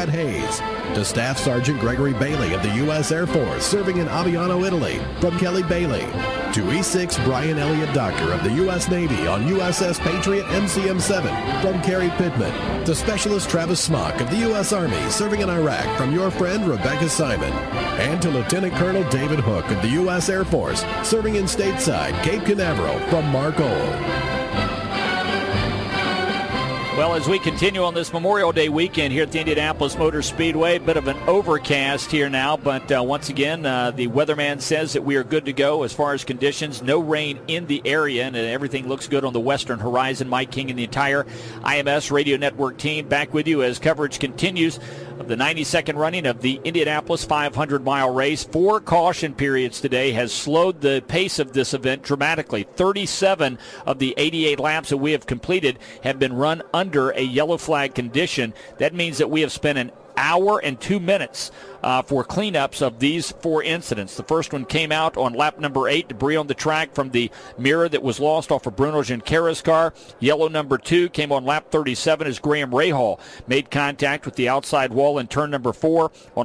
Brad Hayes. To Staff Sergeant Gregory Bailey of the U.S. Air Force, serving in Aviano, Italy, from Kelly Bailey. To E6 Brian Elliott Doctor of the U.S. Navy on USS Patriot MCM-7, from Carrie Pittman. To Specialist Travis Smock of the U.S. Army, serving in Iraq, from your friend Rebecca Simon. And to Lieutenant Colonel David Hook of the U.S. Air Force, serving in stateside Cape Canaveral, from Mark Old. Well, as we continue on this Memorial Day weekend here at the Indianapolis Motor Speedway, a bit of an overcast here now, but once again, the weatherman says that we are good to go as far as conditions. No rain in the area, and everything looks good on the western horizon. Mike King and the entire IMS Radio Network team back with you as coverage continues of the 92nd running of the Indianapolis 500-mile race. 4 caution periods today has slowed the pace of this event dramatically. 37 of the 88 laps that we have completed have been run under a yellow flag condition. That means that we have spent an hour and 2 minutes for cleanups of these 4 incidents. The first one came out on lap number 8, debris on the track from the mirror that was lost off of Bruno Junqueira's car. Yellow number 2 came on lap 37 as Graham Rahal made contact with the outside wall in turn number 4 on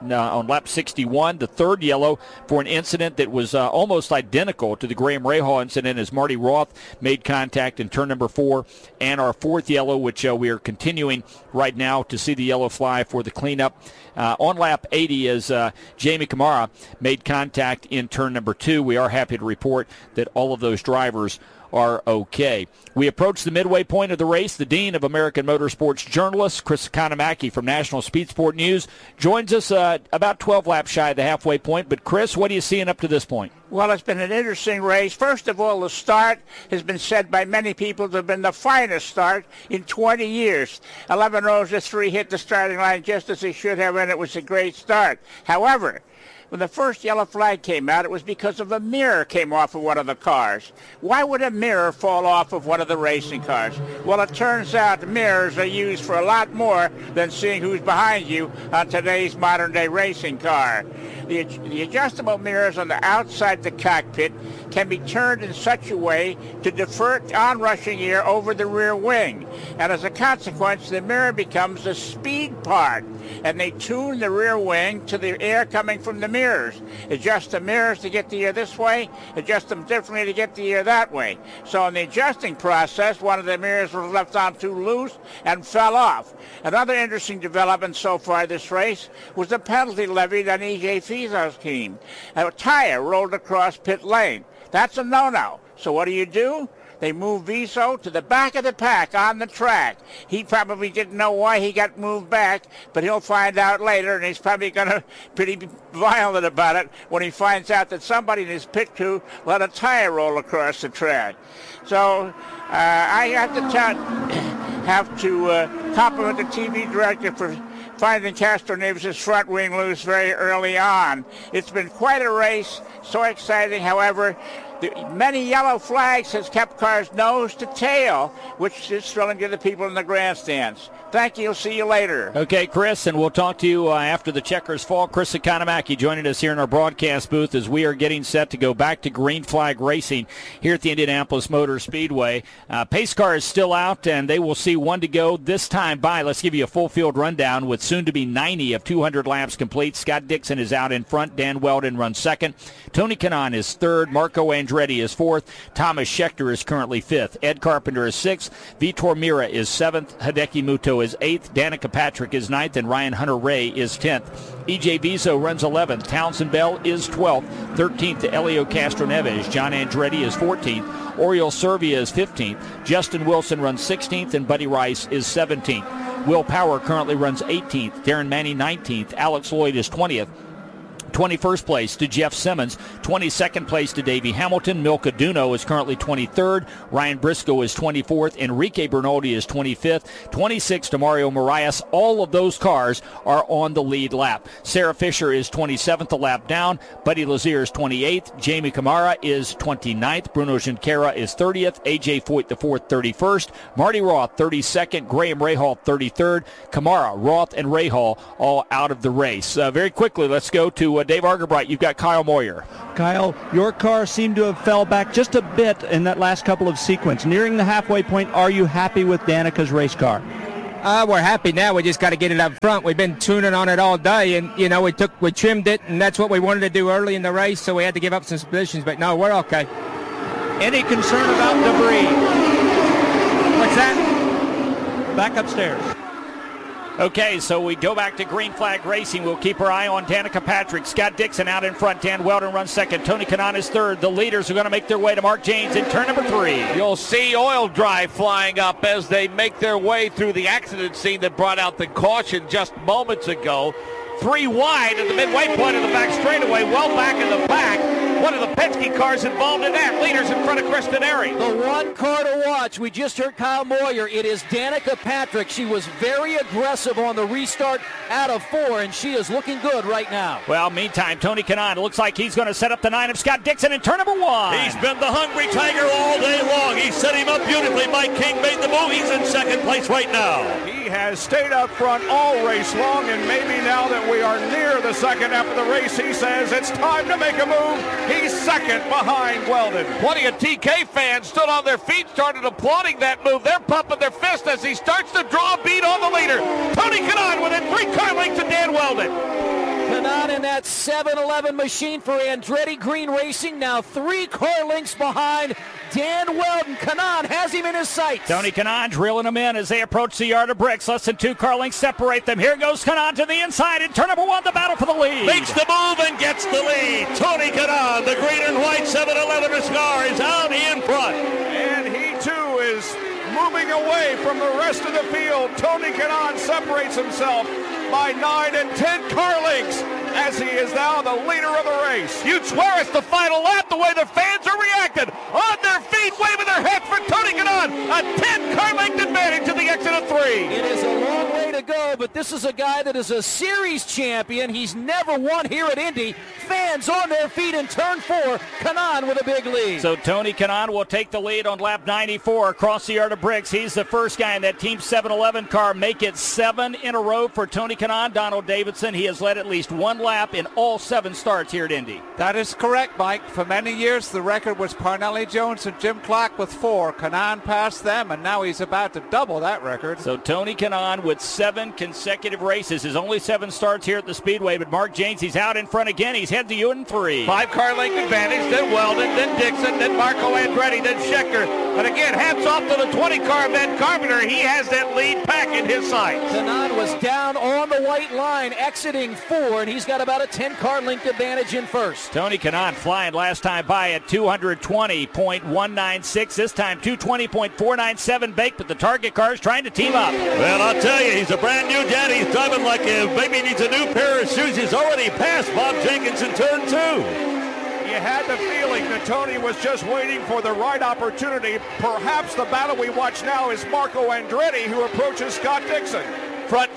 lap 61. The third yellow for an incident that was almost identical to the Graham Rahal incident as Marty Roth made contact in turn number 4. And our fourth yellow, which we are continuing right now to see the yellow fly for the cleanup. On lap 80 as Jamie Kamara made contact in turn number 2. We are happy to report that all of those drivers are okay. We approach the midway point of the race. The Dean of American Motorsports Journalists, Chris Economaki from National Speed Sport News, joins us about 12 laps shy of the halfway point. But, Chris, what are you seeing up to this point? Well, it's been an interesting race. First of all, the start has been said by many people to have been the finest start in 20 years. 11 rows of 3 hit the starting line just as they should have, and it was a great start. However, when the first yellow flag came out, it was because of a mirror came off of one of the cars. Why would a mirror fall off of one of the racing cars? Well, it turns out mirrors are used for a lot more than seeing who's behind you on today's modern-day racing car. The adjustable mirrors on the outside the cockpit can be turned in such a way to divert onrushing air over the rear wing. And as a consequence, the mirror becomes the speed part. And they tune the rear wing to the air coming from the mirrors. Adjust the mirrors to get the air this way, adjust them differently to get the air that way. So in the adjusting process, one of the mirrors was left on too loose and fell off. Another interesting development so far this race was the penalty levied on E.J. Fizo's team. A tire rolled across pit lane. That's a no-no. So what do? They moved Viso to the back of the pack on the track. He probably didn't know why he got moved back, but he'll find out later, and he's probably going to be violent about it when he finds out that somebody in his pit crew let a tire roll across the track. So I have to compliment the TV director for finding Castro Neves' front wing loose very early on. It's been quite a race, so exciting. However, many yellow flags has kept cars nose to tail, which is thrilling to the people in the grandstands. Thank you. See you later. Okay, Chris, and we'll talk to you after the checkers fall. Chris Economaki joining us here in our broadcast booth as we are getting set to go back to green flag racing here at the Indianapolis Motor Speedway. Pace car is still out, and they will see one to go this time by. Let's give you a full field rundown with soon-to-be 90 of 200 laps complete. Scott Dixon is out in front. Dan Weldon runs second. Tony Kanaan is third. Marco Andretti is fourth. Thomas Schechter is currently fifth. Ed Carpenter is sixth. Vitor Mira is seventh. Hideki Muto is eighth. Danica Patrick is ninth. And Ryan Hunter-Ray is 10th. E.J. Viso runs 11th. Townsend Bell is 12th. 13th to Elio Castroneves. John Andretti is 14th. Oriol Servia is 15th. Justin Wilson runs 16th. And Buddy Rice is 17th. Will Power currently runs 18th. Darren Manning 19th. Alex Lloyd is 20th. 21st place to Jeff Simmons. 22nd place to Davey Hamilton. Milka Duno is currently 23rd. Ryan Briscoe is 24th. Enrique Bernoldi is 25th. 26th to Mario Marias. All of those cars are on the lead lap. Sarah Fisher is 27th, a lap down. Buddy Lazier is 28th. Jamie Kamara is 29th. Bruno Junqueira is 30th. A.J. Foyt IV 31st. Marty Roth 32nd. Graham Rahal 33rd. Kamara, Roth, and Rahal all out of the race. Very quickly, let's go to Dave Argerbright. You've got Kyle Moyer. Kyle, your car seemed to have fell back just a bit in that last couple of sequences. Nearing the halfway point, are you happy with Danica's race car? We're happy now. We just got to get it up front. We've been tuning on it all day, and we trimmed it, and that's what we wanted to do early in the race. So we had to give up some positions, but no, we're okay. Any concern about debris? What's that? Back upstairs. Okay, so we go back to green flag racing. We'll keep our eye on Danica Patrick. Scott Dixon out in front. Dan Weldon runs second. Tony Kanaan is third. The leaders are going to make their way to Mark Janes in turn number 3. You'll see oil dry flying up as they make their way through the accident scene that brought out the caution just moments ago. 3 wide at the midway point of the back straightaway, well back in the pack. One of the Penske cars involved in that. Leaders in front of Kristen Airy. The one car to watch, we just heard Kyle Moyer. It is Danica Patrick. She was very aggressive on the restart out of 4, and she is looking good right now. Well, meantime, Tony Kanaan looks like he's going to set up the 9 of Scott Dixon in turn number 1. He's been the hungry tiger all day long. He set him up beautifully. Mike King made the move. He's in second place right now. He has stayed up front all race long, and maybe now that we are near the second half of the race, he says it's time to make a move. He's second behind Weldon. Plenty of TK fans stood on their feet, started applauding that move. They're pumping their fist as he starts to draw a bead on the leader. Tony Kanaan within 3 car lengths of Dan Weldon. Kanaan in that 7-11 machine for Andretti Green Racing, now 3 car lengths behind Dan Weldon. Kanaan has him in his sights. Tony Kanaan drilling him in as they approach the yard of bricks. Less than 2 car lengths separate them. Here goes Kanaan to the inside in turn number 1, the battle for the lead. Makes the move and gets the lead. Tony Kanaan, the green and white 7-11 car, is out in front. And he too is moving away from the rest of the field. Tony Kanaan separates himself by 9 and 10 car lengths as he is now the leader of the race. You'd swear it's the final lap the way the fans are reacting. On their feet, waving their hats for Tony Kanaan. A 10 car length advantage to the exit of 3. It is a long way to go, but this is a guy that is a series champion. He's never won here at Indy. Fans on their feet in turn 4. Kanaan with a big lead. So Tony Kanaan will take the lead on lap 94 across the yard of bricks. He's the first guy in that Team 7-11 car. Make it 7 in a row for Tony Kanaan. Donald Davidson, he has led at least 1 lap in all 7 starts here at Indy. That is correct, Mike. For many years, the record was Parnelli Jones and Jim Clark with 4. Kanaan passed them, and now he's about to double that record. So Tony Kanaan with 7 consecutive races. His only 7 starts here at the Speedway, but Mark Janes, he's out in front again. He's head to you in 3. 5 car length advantage, then Weldon, then Dixon, then Marco Andretti, then Scheckter. But again, hats off to the 20 car Ben Carpenter. He has that lead pack in his sights. Kanaan was down on the white line, exiting 4, and he's got about a 10 car length advantage in first. Tony Kanaan flying last time by at 220.196. This time 220.497 baked, but the target car is trying to team up. Well, I'll tell you, he's a brand new dad. He's driving like maybe he needs a new pair of shoes. He's already passed Bob Jenkins in turn 2. You had the feeling that Tony was just waiting for the right opportunity. Perhaps the battle we watch now is Marco Andretti, who approaches Scott Dixon. Front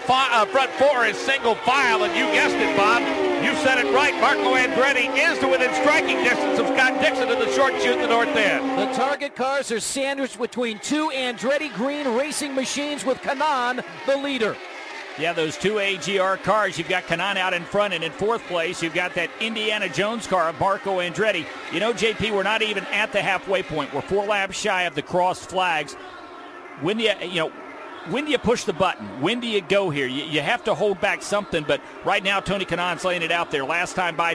4 is single file, and you guessed it, Bob. You said it right. Marco Andretti is to within striking distance of Scott Dixon in the short chute in the north end. The target cars are sandwiched between 2 Andretti Green Racing machines with Kanaan the leader. Yeah, those 2 AGR cars, you've got Kanaan out in front, and in 4th place, you've got that Indiana Jones car of Marco Andretti. You know, JP, we're not even at the halfway point. We're 4 laps shy of the crossed flags. When do you push the button? When do you go here? You have to hold back something, but right now Tony Kanaan's laying it out there. Last time by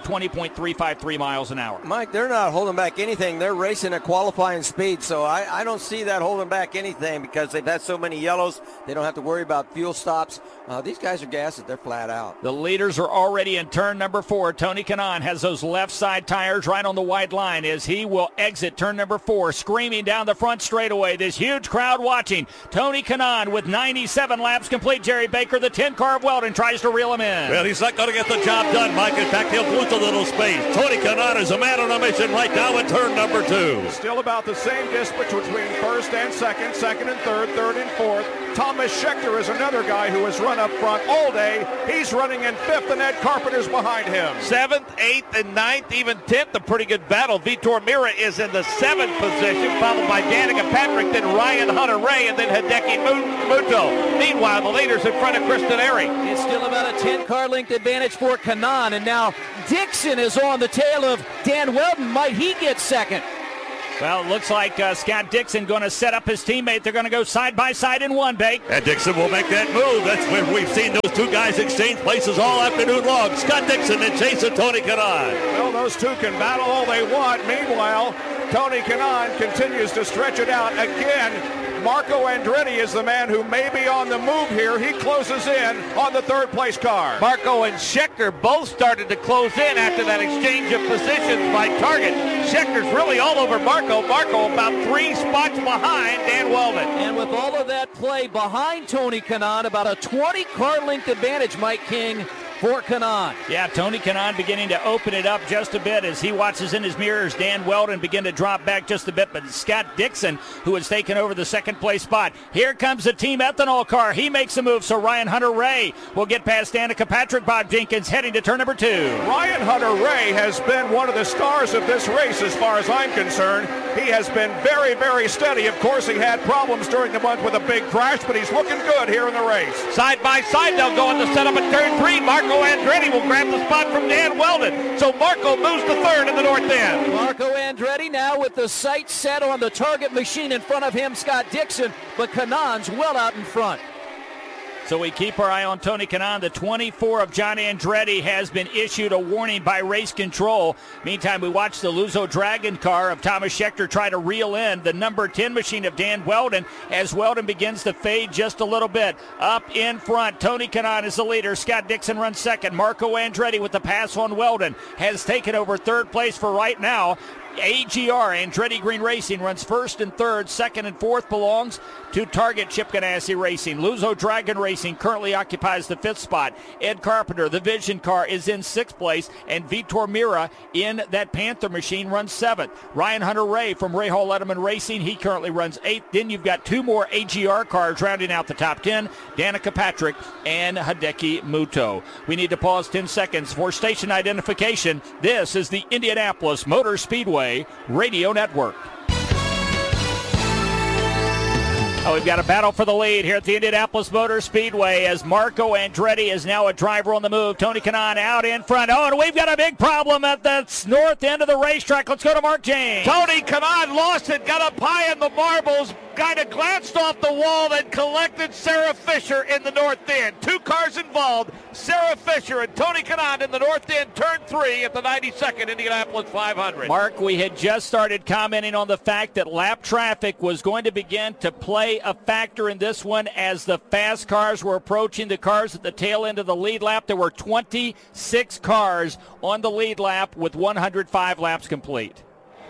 220.353 miles an hour. Mike, they're not holding back anything. They're racing at qualifying speed, so I don't see that holding back anything because they've had so many yellows. They don't have to worry about fuel stops. These guys are gassed. They're flat out. The leaders are already in turn number 4. Tony Kanaan has those left side tires right on the white line as he will exit turn number 4, screaming down the front straightaway. This huge crowd watching. Tony Kanaan with 97 laps complete. Jerry Baker, the 10 car of Weldon, tries to reel him in. Well, he's not going to get the job done, Mike. In fact, he'll lose a little space. Tony Kanaan is a man on a mission right now in turn number 2. Still about the same distance between first and second, second and third, third and fourth. Thomas Scheckter is another guy who has run up front all day. He's running in 5th, and Ed Carpenter's behind him. 7th, 8th, and 9th, even 10th, a pretty good battle. Vitor Mira is in the 7th position, followed by Danica Patrick, then Ryan Hunter-Ray, and then Hideki Muto. Meanwhile, the leaders in front of Kristen Airy. It's still about a 10 car length advantage for Kanaan, and now Dixon is on the tail of Dan Weldon. Might he get second? Well, it looks like Scott Dixon going to set up his teammate. They're going to go side by side in one, Bake. And Dixon will make that move. That's where we've seen those two guys exchange places all afternoon long. Scott Dixon and Jason Tony Kanaan. Well, those two can battle all they want. Meanwhile, Tony Kanaan continues to stretch it out. Again, Marco Andretti is the man who may be on the move here. He closes in on the third-place car. Marco and Scheckter both started to close in after that exchange of positions by Target. Schechter's really all over Marco. Marco about 3 spots behind Dan Wheldon. And with all of that play behind Tony Kanaan, about a 20-car length advantage, Mike King, for Kanaan. Yeah, Tony Kanaan beginning to open it up just a bit as he watches in his mirrors Dan Wheldon begin to drop back just a bit. But Scott Dixon, who has taken over the second-place spot. Here comes the Team Ethanol car. He makes a move, so Ryan Hunter-Reay will get past Danica Patrick. Bob Jenkins heading to turn number 2. Ryan Hunter-Reay has been one of the stars of this race as far as I'm concerned. He has been very, very steady. Of course, he had problems during the month with a big crash, but he's looking good here in the race. Side by side, they'll go in the setup at turn 3. Marco Andretti will grab the spot from Dan Wheldon. So Marco moves to third in the north end. Marco Andretti now with the sights set on the target machine in front of him, Scott Dixon, but Kanaan's well out in front. So we keep our eye on Tony Kanaan. The 24 of John Andretti has been issued a warning by race control. Meantime, we watch the Luzo Dragon car of Thomas Scheckter try to reel in the number 10 machine of Dan Wheldon as Wheldon begins to fade just a little bit. Up in front, Tony Kanaan is the leader. Scott Dixon runs second. Marco Andretti with the pass on Wheldon has taken over third place for right now. AGR, Andretti Green Racing, runs first and third. Second and fourth belongs to Target Chip Ganassi Racing. Luzo Dragon Racing currently occupies the fifth spot. Ed Carpenter, the Vision car, is in sixth place, and Vitor Mira in that Panther machine runs seventh. Ryan Hunter-Reay from Ray Hall Letterman Racing, he currently runs eighth. Then you've got two more AGR cars rounding out the top 10, Danica Patrick and Hideki Muto. We need to pause 10 seconds for station identification. This is the Indianapolis Motor Speedway Radio Network. Oh, we've got a battle for the lead here at the Indianapolis Motor Speedway as Marco Andretti is now a driver on the move. Tony Kanaan out in front. Oh, and we've got a big problem at the north end of the racetrack. Let's go to Mark James. Tony Kanaan lost it, got up high in the marbles, kind of glanced off the wall, then collected Sarah Fisher in the north end. Two cars involved, Sarah Fisher and Tony Kanaan in the north end, turn 3 at the 92nd Indianapolis 500. Mark, we had just started commenting on the fact that lap traffic was going to begin to play a factor in this one as the fast cars were approaching the cars at the tail end of the lead lap. There were 26 cars on the lead lap with 105 laps complete.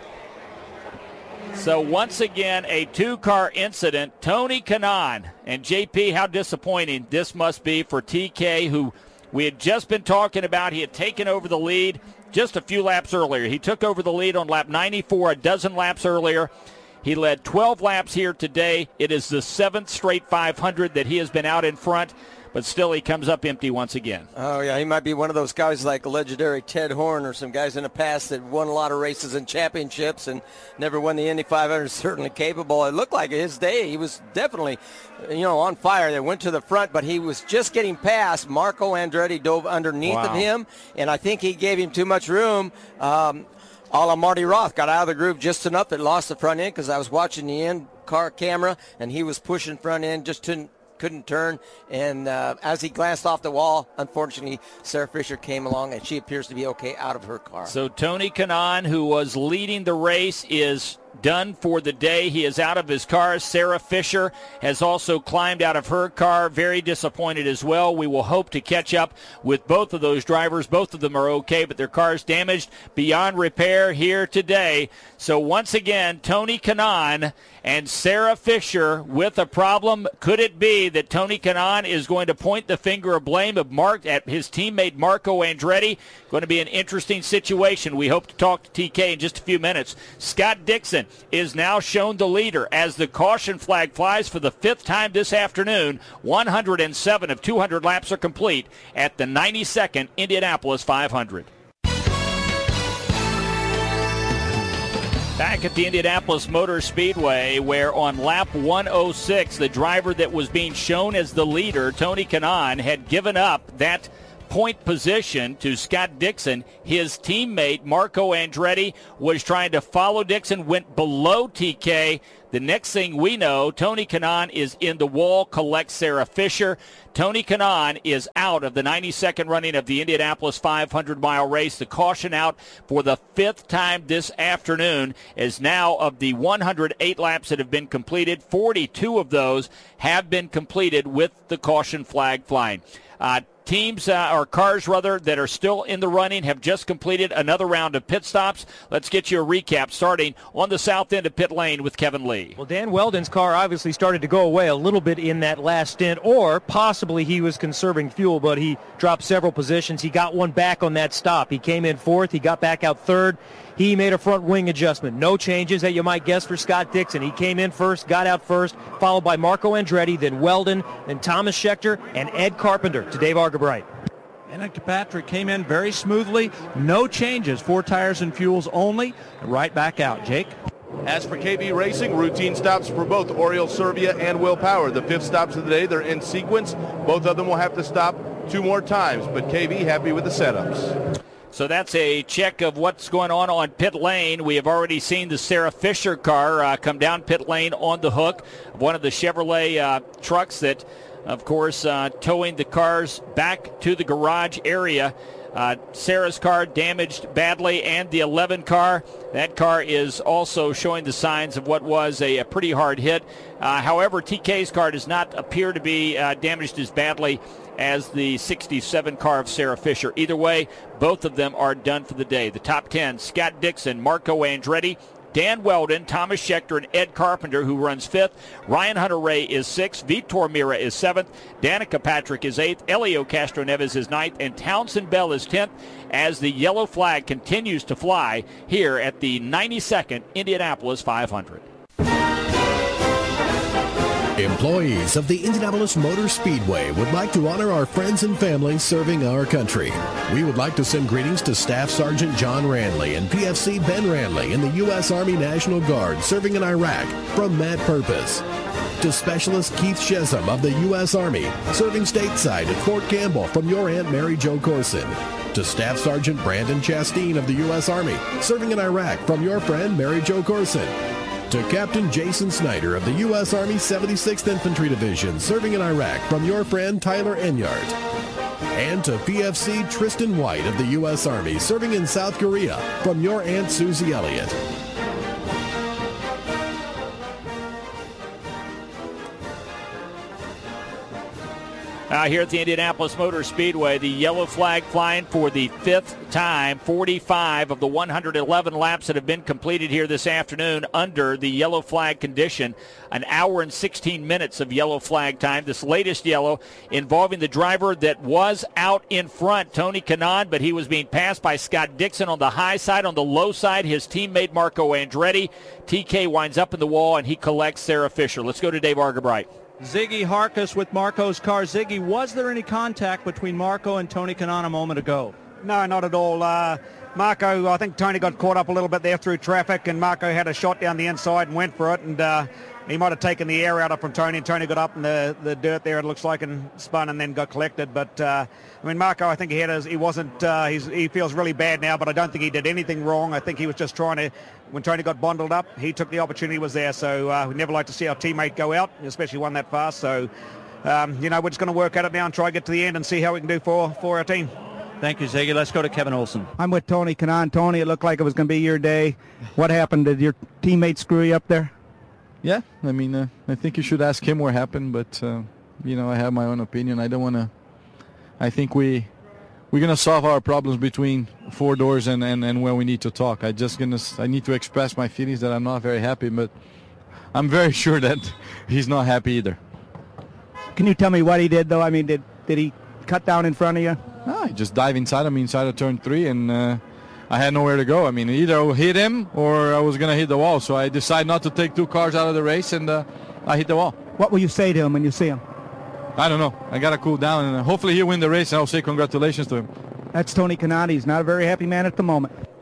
So once again, a two-car incident. Tony Kanaan, and JP, how disappointing this must be for TK, who we had just been talking about. He had taken over the lead just a few laps earlier. He took over the lead on lap 94 a dozen laps earlier. He led 12 laps here today. It is the 7th straight 500 that he has been out in front, but still he comes up empty once again. Oh, yeah, he might be one of those guys like legendary Ted Horn or some guys in the past that won a lot of races and championships and never won the Indy 500. Certainly capable. It looked like his day. He was definitely, on fire. They went to the front, but he was just getting past. Marco Andretti dove underneath of him, and I think he gave him too much room. A la Marty Roth, got out of the groove just enough that lost the front end because I was watching the end car camera, and he was pushing front end, just couldn't turn. And as he glanced off the wall, unfortunately, Sarah Fisher came along, and she appears to be okay out of her car. So Tony Kanaan, who was leading the race, is done for the day. He is out of his car. Sarah Fisher has also climbed out of her car. Very disappointed as well. We will hope to catch up with both of those drivers. Both of them are okay, but their cars damaged beyond repair here today. So once again, Tony Kanaan and Sarah Fisher with a problem. Could it be that Tony Kanaan is going to point the finger of blame at his teammate Marco Andretti? Going to be an interesting situation. We hope to talk to TK in just a few minutes. Scott Dixon is now shown the leader as the caution flag flies for the 5th time this afternoon. 107 of 200 laps are complete at the 92nd Indianapolis 500. Back at the Indianapolis Motor Speedway, where on lap 106, the driver that was being shown as the leader, Tony Kanaan, had given up that point position to Scott Dixon. His teammate, Marco Andretti, was trying to follow Dixon, went below TK. The next thing we know, Tony Kanaan is in the wall, collects Sarah Fisher. Tony Kanaan is out of the 92nd running of the Indianapolis 500-mile race. The caution out for the 5th time this afternoon, as now of the 108 laps that have been completed, 42 of those have been completed with the caution flag flying. Teams, or cars rather, that are still in the running have just completed another round of pit stops. Let's get you a recap starting on the south end of pit lane with Kevin Lee. Well, Dan Weldon's car obviously started to go away a little bit in that last stint, or possibly he was conserving fuel, but he dropped several positions. He got one back on that stop. He came in 4th. He got back out 3rd. He made a front wing adjustment. No changes that you might guess for Scott Dixon. He came in 1st, got out 1st, followed by Marco Andretti, then Weldon, then Thomas Scheckter, and Ed Carpenter to Dave Argabright. Danica Patrick came in very smoothly. No changes. 4 tires and fuels only. Right back out. Jake? As for KB Racing, routine stops for both Oriol Servia and Will Power. The 5th stops of the day, they're in sequence. Both of them will have to stop 2 more times, but KB happy with the setups. So that's a check of what's going on pit lane. We have already seen the Sarah Fisher car come down pit lane on the hook of one of the Chevrolet trucks that, of course, towing the cars back to the garage area. Sarah's car damaged badly, and the 11 car. That car is also showing the signs of what was a pretty hard hit. However, TK's car does not appear to be damaged as badly as the 67 car of Sarah Fisher. Either way, both of them are done for the day. The top 10, Scott Dixon, Marco Andretti, Dan Weldon, Thomas Scheckter, and Ed Carpenter, who runs 5th. Ryan Hunter-Ray is 6th. Vitor Mira is 7th. Danica Patrick is 8th. Elio Castroneves is 9th. And Townsend Bell is 10th as the yellow flag continues to fly here at the 92nd Indianapolis 500. Employees of the Indianapolis Motor Speedway would like to honor our friends and family serving our country. We would like to send greetings to Staff Sergeant John Randley and PFC Ben Randley in the U.S. Army National Guard serving in Iraq from Matt Purpose. To Specialist Keith Shesum of the U.S. Army serving stateside at Fort Campbell from your Aunt Mary Jo Corson. To Staff Sergeant Brandon Chasteen of the U.S. Army serving in Iraq from your friend Mary Jo Corson. To Captain Jason Snyder of the U.S. Army 76th Infantry Division serving in Iraq from your friend Tyler Enyart. And to PFC Tristan White of the U.S. Army serving in South Korea from your Aunt Susie Elliott. Here at the Indianapolis Motor Speedway, the yellow flag flying for the 5th time. 45 of the 111 laps that have been completed here this afternoon under the yellow flag condition. An hour and 16 minutes of yellow flag time. This latest yellow involving the driver that was out in front, Tony Kanaan, but he was being passed by Scott Dixon on the high side. On the low side, his teammate Marco Andretti. TK winds up in the wall, and he collects Sarah Fisher. Let's go to Dave Argabright. Ziggy Harkus with Marco's car. Ziggy, was there any contact between Marco and Tony Kanaan a moment ago? No, not at all. Marco, I think Tony got caught up a little bit there through traffic, and Marco had a shot down the inside and went for it, and he might have taken the air out of from Tony, and Tony got up in the dirt there, it looks like, and spun and then got collected. But, I mean, Marco, I think he feels really bad now, but I don't think he did anything wrong. I think he was just trying to, when Tony got bundled up, he took the opportunity was there. So we never like to see our teammate go out, especially one that fast. So, we're just going to work at it now and try to get to the end and see how we can do for our team. Thank you, Ziggy. Let's go to Kevin Olson. I'm with Tony Kanaan. Tony, it looked like it was going to be your day. What happened? Did your teammate screw you up there? Yeah, I mean, I think you should ask him what happened, but, I have my own opinion. I don't want to. I think we're going to solve our problems between 4 doors and where we need to talk. I need to express my feelings that I'm not very happy, but I'm very sure that he's not happy either. Can you tell me what he did, though? I mean, did he cut down in front of you? No, he just dived inside of turn 3, and I had nowhere to go. I mean, either hit him or I was going to hit the wall. So I decided not to take 2 cars out of the race, and I hit the wall. What will you say to him when you see him? I don't know. I got to cool down, and hopefully he'll win the race, and I'll say congratulations to him. That's Tony Kanaan. He's not a very happy man at the moment.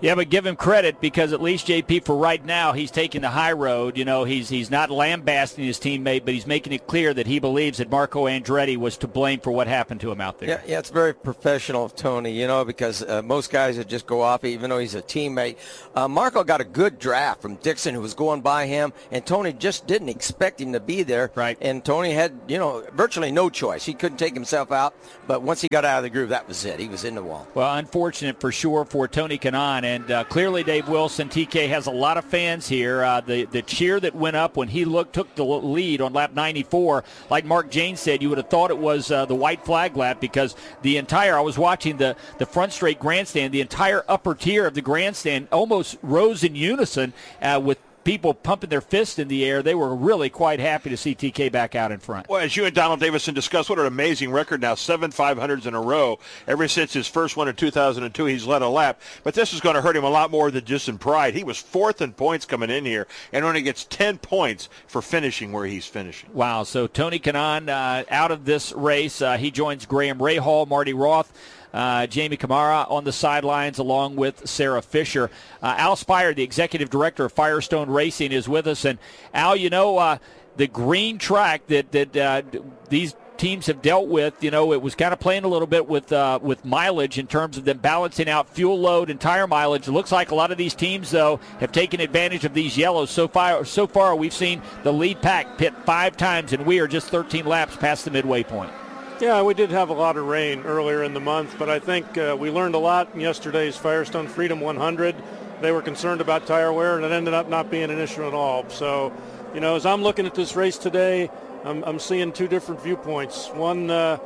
Yeah, but give him credit because at least, JP, for right now, he's taking the high road. You know, he's not lambasting his teammate, but he's making it clear that he believes that Marco Andretti was to blame for what happened to him out there. Yeah, it's very professional of Tony, you know, because most guys would just go off, even though he's a teammate. Marco got a good draft from Dixon, who was going by him, and Tony just didn't expect him to be there. Right. And Tony had, you know, virtually no choice. He couldn't take himself out, but once he got out of the groove, that was it. He was in the wall. Well, unfortunate for sure for Tony Kanaan, and clearly Dave Wilson, TK, has a lot of fans here. The cheer that went up when he took the lead on lap 94, like Mark Jane said, you would have thought it was the white flag lap because I was watching the front straight grandstand, the entire upper tier of the grandstand almost rose in unison with people pumping their fists in the air. They were really quite happy to see TK back out in front. Well, as you and Donald Davison discussed, what an amazing record now, 7 500s in a row. Ever since his first one in 2002, he's led a lap. But this is going to hurt him a lot more than just in pride. He was fourth in points coming in here and only gets 10 points for finishing where he's finishing. Wow, so Tony Kanaan out of this race. He joins Graham Rahal, Marty Roth, Jamie Kamara on the sidelines along with Sarah Fisher. Al Spire, the executive director of Firestone Racing, is with us. And Al, you know, the green track that these teams have dealt with, you know, it was kind of playing a little bit with mileage in terms of them balancing out fuel load and tire mileage. It looks like a lot of these teams, though, have taken advantage of these yellows. So far, we've seen the lead pack pit 5 times, and we are just 13 laps past the midway point. Yeah, we did have a lot of rain earlier in the month, but I think we learned a lot in yesterday's Firestone Freedom 100. They were concerned about tire wear, and it ended up not being an issue at all. So, you know, as I'm looking at this race today, I'm seeing 2 different viewpoints. One,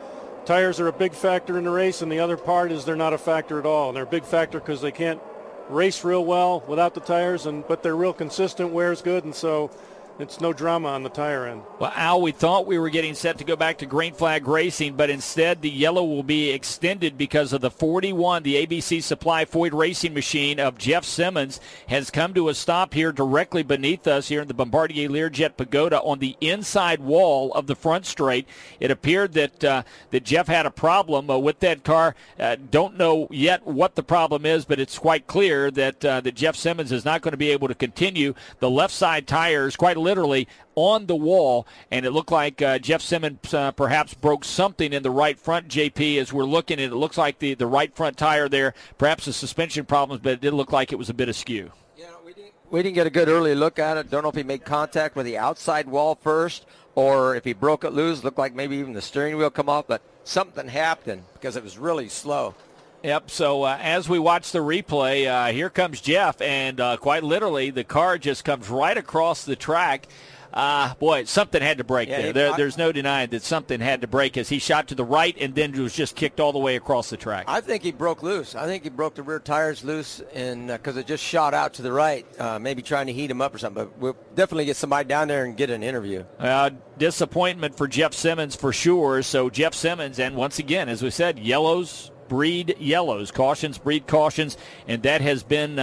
tires are a big factor in the race, and the other part is they're not a factor at all. And they're a big factor because they can't race real well without the tires, but they're real consistent, wear's good, and so it's no drama on the tire end. Well, Al, we thought we were getting set to go back to green flag racing, but instead the yellow will be extended because of the 41. The ABC Supply Foyt racing machine of Jeff Simmons has come to a stop here directly beneath us here in the Bombardier Learjet Pagoda on the inside wall of the front straight. It appeared that Jeff had a problem with that car. Don't know yet what the problem is, but it's quite clear that Jeff Simmons is not going to be able to continue. The left side tires quite literally on the wall, and it looked like Jeff Simmons perhaps broke something in the right front, JP, as we're looking at it. Looks like the right front tire there, perhaps the suspension problems, but it did look like it was a bit askew. Yeah, we didn't get a good early look at it. Don't know if he made contact with the outside wall first or if he broke it loose. Looked like maybe even the steering wheel come off, but something happened because it was really slow. Yep, so as we watch the replay, here comes Jeff, and quite literally the car just comes right across the track. Boy, something had to break there. There's no denying that something had to break as he shot to the right and then was just kicked all the way across the track. I think he broke loose. I think he broke the rear tires loose and because it just shot out to the right, maybe trying to heat him up or something. But we'll definitely get somebody down there and get an interview. Disappointment for Jeff Simmons for sure. So Jeff Simmons, and once again, as we said, yellows breed yellows, cautions breed cautions, and that has been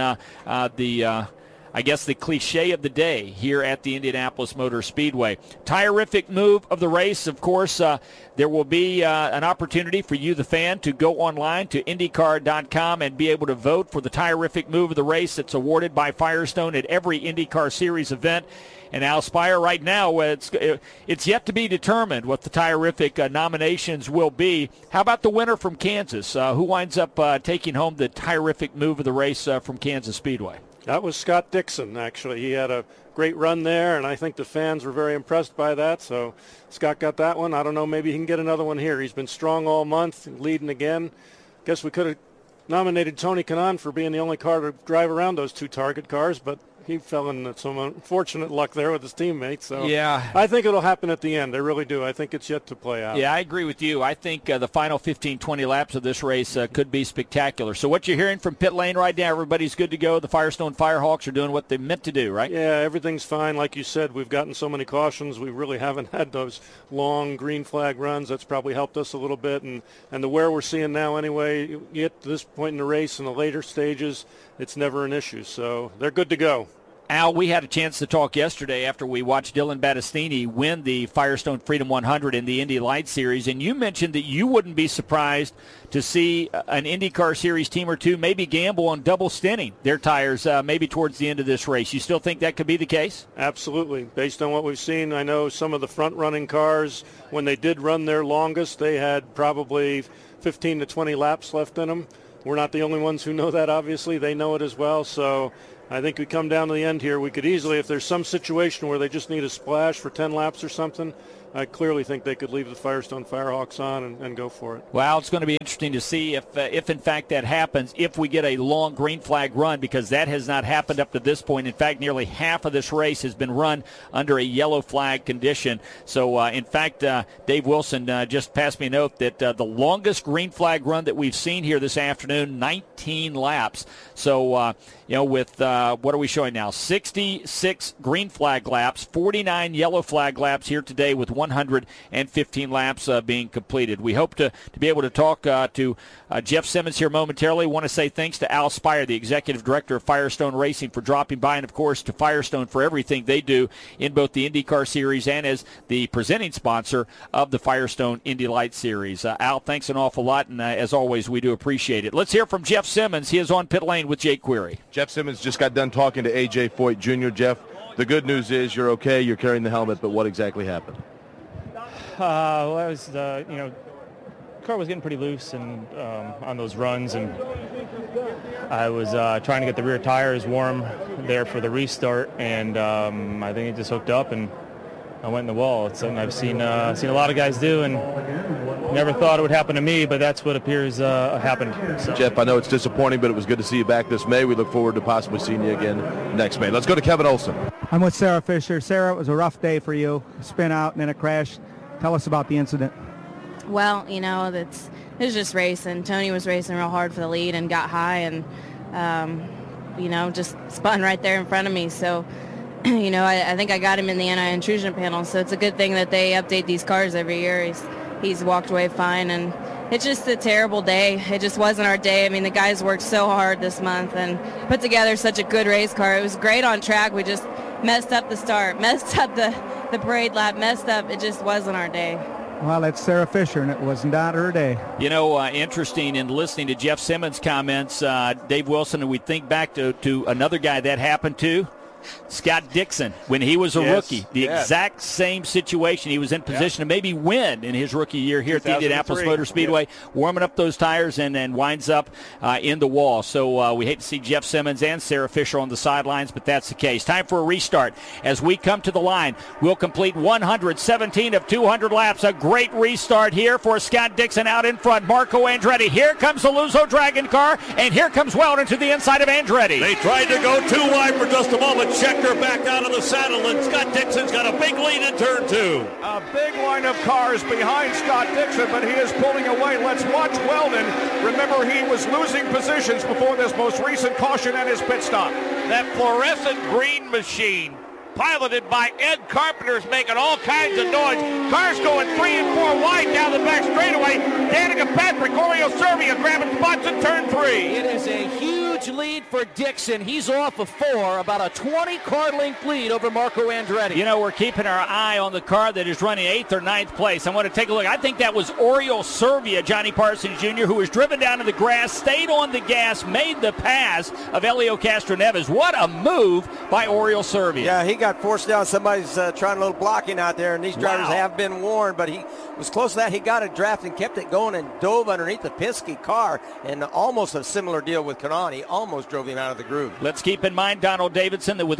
I guess the cliche of the day here at the Indianapolis Motor Speedway. Tire-rific move of the race, of course, there will be an opportunity for you, the fan, to go online to IndyCar.com and be able to vote for the tire-rific move of the race that's awarded by Firestone at every IndyCar Series event. And Al Spire, right now, it's yet to be determined what the tire-rific nominations will be. How about the winner from Kansas? Who winds up taking home the tire-rific move of the race from Kansas Speedway? That was Scott Dixon, actually. He had a great run there, and I think the fans were very impressed by that. So Scott got that one. I don't know, maybe he can get another one here. He's been strong all month, leading again. Guess we could have nominated Tony Kanaan for being the only car to drive around those 2 Target cars, but he fell in some unfortunate luck there with his teammates. So yeah, I think it'll happen at the end. I really do. I think it's yet to play out. Yeah, I agree with you. I think the final 15, 20 laps of this race could be spectacular. So what you're hearing from pit lane right now, everybody's good to go. The Firestone Firehawks are doing what they meant to do, right? Yeah, everything's fine. Like you said, we've gotten so many cautions. We really haven't had those long green flag runs. That's probably helped us a little bit. And the wear we're seeing now anyway, you get to this point in the race in the later stages, it's never an issue. So they're good to go. Al, we had a chance to talk yesterday after we watched Dylan Battistini win the Firestone Freedom 100 in the Indy Light Series, and you mentioned that you wouldn't be surprised to see an IndyCar Series team or two maybe gamble on double stinting their tires maybe towards the end of this race. You still think that could be the case? Absolutely. Based on what we've seen, I know some of the front-running cars, when they did run their longest, they had probably 15 to 20 laps left in them. We're not the only ones who know that, obviously. They know it as well, so I think we come down to the end here. We could easily, if there's some situation where they just need a splash for 10 laps or something, I clearly think they could leave the Firestone Firehawks on and go for it. Well, it's going to be interesting to see if in fact that happens, if we get a long green flag run, because that has not happened up to this point. In fact, nearly half of this race has been run under a yellow flag condition. So, in fact, Dave Wilson just passed me a note that the longest green flag run that we've seen here this afternoon, 19 laps. So, with what are we showing now? 66 green flag laps, 49 yellow flag laps here today with 115 laps being completed. We hope to be able to talk to Jeff Simmons here momentarily. Want to say thanks to Al Spire, the Executive Director of Firestone Racing, for dropping by, and, of course, to Firestone for everything they do in both the IndyCar Series and as the presenting sponsor of the Firestone Indy Light Series. Al, thanks an awful lot, and as always, we do appreciate it. Let's hear from Jeff Simmons. He is on pit lane with Jake Query. Jeff Simmons just got done talking to A.J. Foyt Jr. Jeff, the good news is you're okay, you're carrying the helmet, but what exactly happened? Well, I was, the car was getting pretty loose and on those runs, and I was trying to get the rear tires warm there for the restart, and I think it just hooked up and I went in the wall. It's something I've seen a lot of guys do, and never thought it would happen to me, but that's what appears happened. So. Jeff, I know it's disappointing, but it was good to see you back this May. We look forward to possibly seeing you again next May. Let's go to Kevin Olson. I'm with Sarah Fisher. Sarah, it was a rough day for you. Spin out and then a crash. Tell us about the incident. Well, it was just racing. Tony was racing real hard for the lead and got high and, just spun right there in front of me. So, I think I got him in the anti-intrusion panel. So it's a good thing that they update these cars every year. He's walked away fine, and it's just a terrible day. It just wasn't our day. I mean, the guys worked so hard this month and put together such a good race car. It was great on track. We just messed up the start, messed up the parade lap, messed up. It just wasn't our day. Well, that's Sarah Fisher, and it was not her day. Interesting in listening to Jeff Simmons' comments, Dave Wilson, and we think back to another guy that happened to, Scott Dixon, when he was a rookie. The exact same situation. He was in position to maybe win in his rookie year here at the Indianapolis Motor Speedway, warming up those tires and then winds up in the wall. So we hate to see Jeff Simmons and Sarah Fisher on the sidelines, but that's the case. Time for a restart. As we come to the line, we'll complete 117 of 200 laps. A great restart here for Scott Dixon out in front. Marco Andretti. Here comes the Lusso Dragon car, and here comes Weldon to the inside of Andretti. They tried to go too wide for just a moment. Scheckter back out of the saddle, and Scott Dixon's got a big lead in turn two. A big line of cars behind Scott Dixon, but he is pulling away. Let's watch Weldon. Remember, he was losing positions before this most recent caution and his pit stop. That fluorescent green machine, piloted by Ed Carpenter, is making all kinds of noise. Cars going 3 and 4 wide down the back straightaway. Danica Patrick, Oriol Servia grabbing spots in turn 3. It is a huge lead for Dixon. He's off of 4, about a 20-car length lead over Marco Andretti. We're keeping our eye on the car that is running 8th or 9th place. I want to take a look. I think that was Oriol Servia, Johnny Parsons Jr., who was driven down to the grass, stayed on the gas, made the pass of Elio Castroneves. What a move by Oriol Servia. Yeah, he got forced down. Somebody's trying a little blocking out there, and these drivers have been warned, but he was close to that. He got a draft and kept it going and dove underneath the Penske car, and almost a similar deal with Kanani. Almost drove him out of the groove. Let's keep in mind, Donald Davidson, that with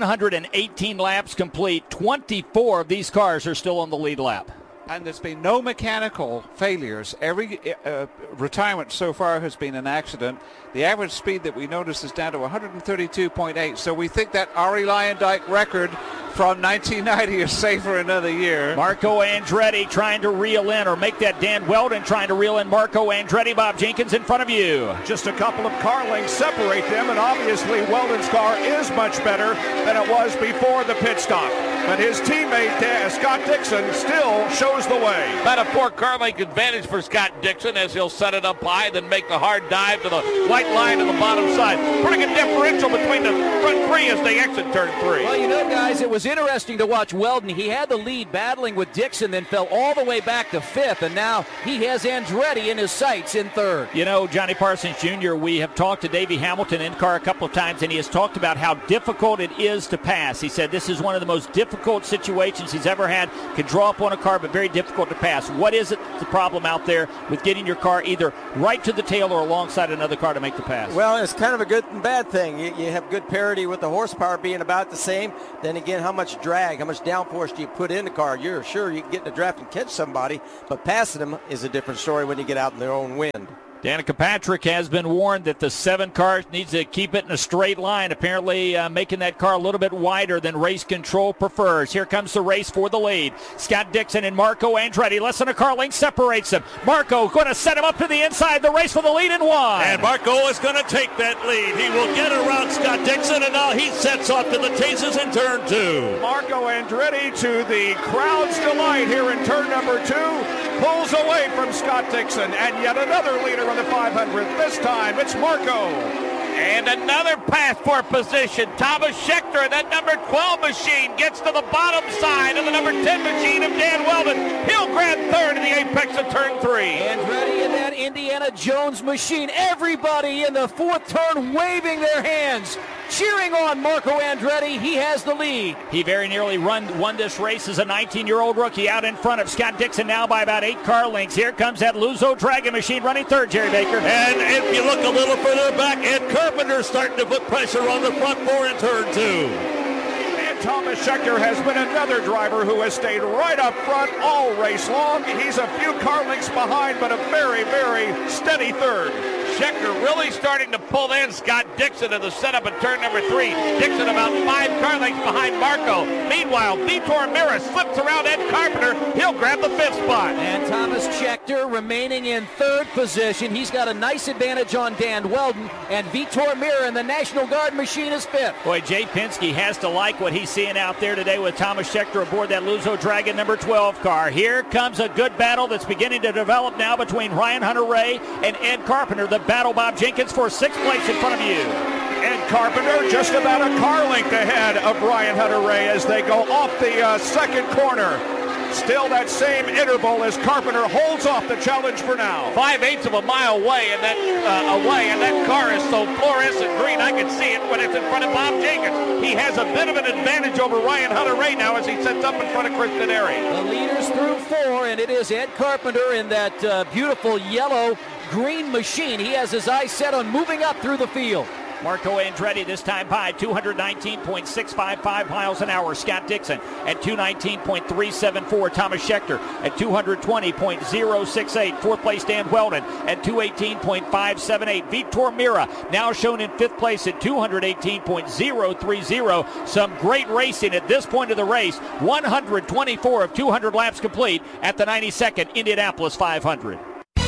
118 laps complete, 24 of these cars are still on the lead lap. And there's been no mechanical failures. Every retirement so far has been an accident. The average speed that we noticed is down to 132.8. So we think that Arie Luyendyk record from 1990 is safe for another year. Marco Andretti trying to reel in, or make that Dan Weldon trying to reel in Marco Andretti. Bob Jenkins in front of you. Just a couple of car lengths separate them, and obviously Weldon's car is much better than it was before the pit stop. but his teammate Scott Dixon still shows the way. About a 4-car length advantage for Scott Dixon as he'll set it up high, then make the hard dive to the white line to the bottom side. Pretty good differential between the front three as they exit turn 3. Well, you know, guys, it was interesting to watch Weldon. He had the lead battling with Dixon, then fell all the way back to 5th, and now he has Andretti in his sights in 3rd. You know, Johnny Parsons Jr., we have talked to Davey Hamilton in car a couple of times, and he has talked about how difficult it is to pass. He said this is one of the most difficult situations he's ever had. Can draw up on a car, but very difficult to pass. What is it, the problem out there with getting your car either right to the tail or alongside another car to make the pass? Well, it's kind of a good and bad thing. You have good parity with the horsepower being about the same. Then again, how much drag, how much downforce do you put in the car? You're sure you can get in the draft and catch somebody, but passing them is a different story when you get out in their own wind. Danica Patrick has been warned that the 7 car needs to keep it in a straight line, apparently making that car a little bit wider than race control prefers. Here comes the race for the lead. Scott Dixon and Marco Andretti. Less than a car length separates them. Marco going to set him up to the inside. The race for the lead in 1. And Marco is going to take that lead. He will get around Scott Dixon, and now he sets off to the chases in turn 2. Marco Andretti, to the crowd's delight here in turn number 2, pulls away from Scott Dixon, and yet another leader on the 500th. This time it's Marco. And another pass for position. Thomas Schechter, that number 12 machine, gets to the bottom side of the number 10 machine of Dan Weldon. He'll grab 3rd in the apex of turn 3. Andretti in that Indiana Jones machine. Everybody in the 4th turn waving their hands, cheering on Marco Andretti. He has the lead. He very nearly won this race as a 19-year-old rookie out in front of Scott Dixon now by about 8 car lengths. Here comes that Luzo Dragon machine running 3rd, Jerry Baker. And if you look a little further back, Ed Carpenter starting to put pressure on the front 4 in turn 2. And Thomas Schechter has been another driver who has stayed right up front all race long. He's a few car lengths behind, but a very, very steady 3rd. Schechter really starting to pull in Scott Dixon in the setup at turn number 3. Dixon about 5 car lengths behind Marco. Meanwhile, Vitor Mira slips around Ed Carpenter. He'll grab the 5th spot. And Thomas Schechter remaining in 3rd position. He's got a nice advantage on Dan Weldon, and Vitor Mira in the National Guard machine is 5th. Boy, Jay Penske has to like what he's seeing out there today with Thomas Schechter aboard that Luzo Dragon number 12 car. Here comes a good battle that's beginning to develop now between Ryan Hunter-Reay and Ed Carpenter. The battle, Bob Jenkins, for 6th place in front of you. Ed Carpenter just about a car length ahead of Ryan Hunter-Reay as they go off the 2nd corner. Still that same interval as Carpenter holds off the challenge for now. 5/8 of a mile away, and that car is so fluorescent green I can see it when it's in front of Bob Jenkins. He has a bit of an advantage over Ryan Hunter-Reay now as he sets up in front of Christian Airy. The leaders through 4, and it is Ed Carpenter in that beautiful yellow-green machine. He has his eyes set on moving up through the field. Marco Andretti this time by 219.655 miles an hour. Scott Dixon at 219.374. Thomas Schechter at 220.068. 4th place Dan Weldon at 218.578. Vitor Mira now shown in 5th place at 218.030. Some great racing at this point of the race. 124 of 200 laps complete at the 92nd Indianapolis 500.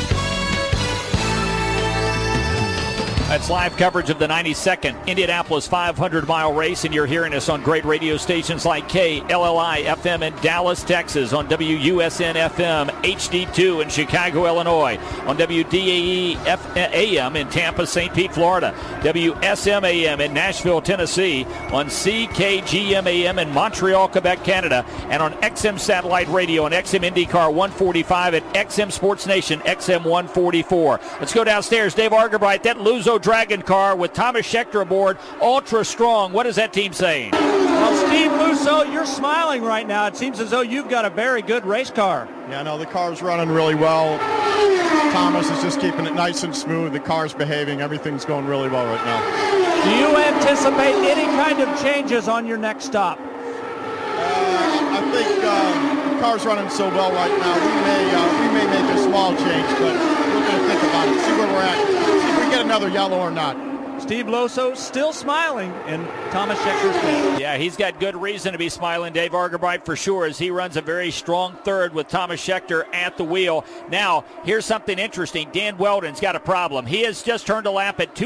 That's live coverage of the 92nd Indianapolis 500-mile race, and you're hearing us on great radio stations like KLLI-FM in Dallas, Texas, on WUSN-FM HD2 in Chicago, Illinois, on WDAE-AM in Tampa, St. Pete, Florida, WSM-AM in Nashville, Tennessee, on CKGM-AM in Montreal, Quebec, Canada, and on XM Satellite Radio and XM IndyCar 145 at XM Sports Nation XM 144. Let's go downstairs. Dave Argabright, that Luzo Dragon car with Thomas Schechter aboard, ultra strong. What is that team saying? Well, Steve Lusso, you're smiling right now. It seems as though you've got a very good race car. Yeah, no, the car's running really well. Thomas is just keeping it nice and smooth. The car's behaving. Everything's going really well right now. Do you anticipate any kind of changes on your next stop? I think the car's running so well right now. We may make a small change, but we're going to think about it, see where we're at, see if we get another yellow or not. Steve Loso still smiling in Thomas Schechter's face. Yeah, he's got good reason to be smiling, Dave Argabright, for sure, as he runs a very strong third with Thomas Schechter at the wheel. Now, here's something interesting. Dan Wheldon's got a problem. He has just turned a lap at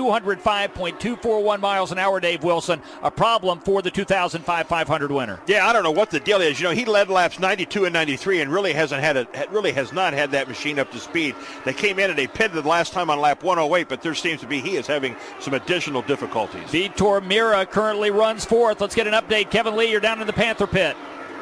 205.241 miles an hour, Dave Wilson, a problem for the 2005 500 winner. Yeah, I don't know what the deal is. You know, he led laps 92 and 93 and really has not had that machine up to speed. They came in and they pitted last time on lap 108, but there seems to be he is having some additional difficulties. Vitor Mira currently runs fourth. Let's get an update. Kevin Lee, you're down in the Panther pit.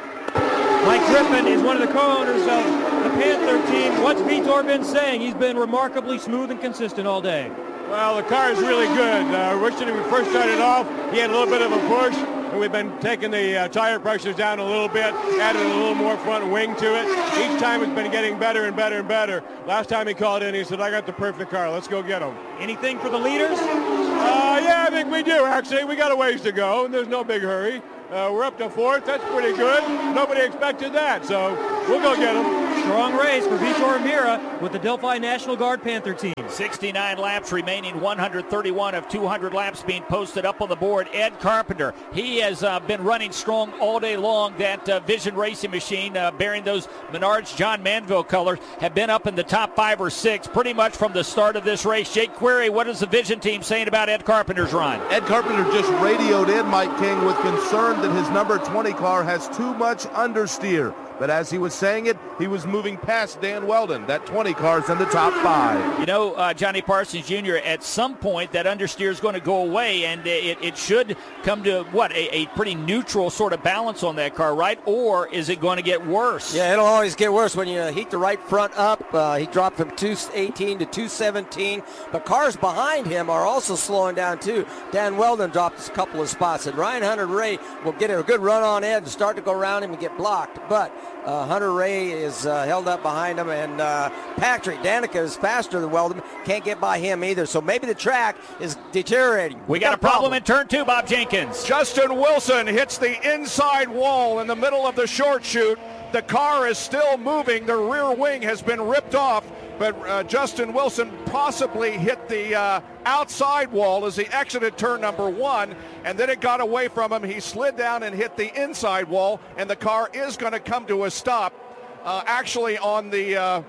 Mike Griffin is one of the co-owners of the Panther team. What's Vitor been saying? He's been remarkably smooth and consistent all day. Well, the car is really good. Originally, when we first started off, he had a little bit of a push, and we've been taking the tire pressures down a little bit, added a little more front wing to it. Each time it's been getting better and better and better. Last time he called in, he said, I got the perfect car. Let's go get him. Anything for the leaders? Yeah, I think we do, actually. We got a ways to go, and there's no big hurry. We're up to fourth. That's pretty good. Nobody expected that, so we'll go get him. Strong race for Vitor Mira with the Delphi National Guard Panther team. 69 laps remaining, 131 of 200 laps being posted up on the board. Ed Carpenter, he has been running strong all day long. That Vision Racing machine bearing those Menards John Manville colors have been up in the top 5 or 6 pretty much from the start of this race. Jake Query, what is the Vision team saying about Ed Carpenter's run? Ed Carpenter just radioed in Mike King with concern that his number 20 car has too much understeer. But as he was saying it, he was moving past Dan Wheldon. That 20 car's in the top 5. You know, Johnny Parsons Jr., at some point that understeer is going to go away, and it should come to, a pretty neutral sort of balance on that car, right? Or is it going to get worse? Yeah, it'll always get worse when you heat the right front up. He dropped from 218 to 217. But cars behind him are also slowing down, too. Dan Wheldon dropped a couple of spots, and Ryan Hunter-Reay will get a good run on Ed and start to go around him and get blocked. But Hunter-Reay is held up behind him, and Patrick Danica is faster than Wheldon. Can't get by him either, so maybe the track is deteriorating. We got a problem in turn 2, Bob Jenkins. Justin Wilson hits the inside wall in the middle of the short chute. The car is still moving. The rear wing has been ripped off, but Justin Wilson possibly hit the outside wall as he exited turn number 1, and then it got away from him. He slid down and hit the inside wall, and the car is going to come to a stop actually on the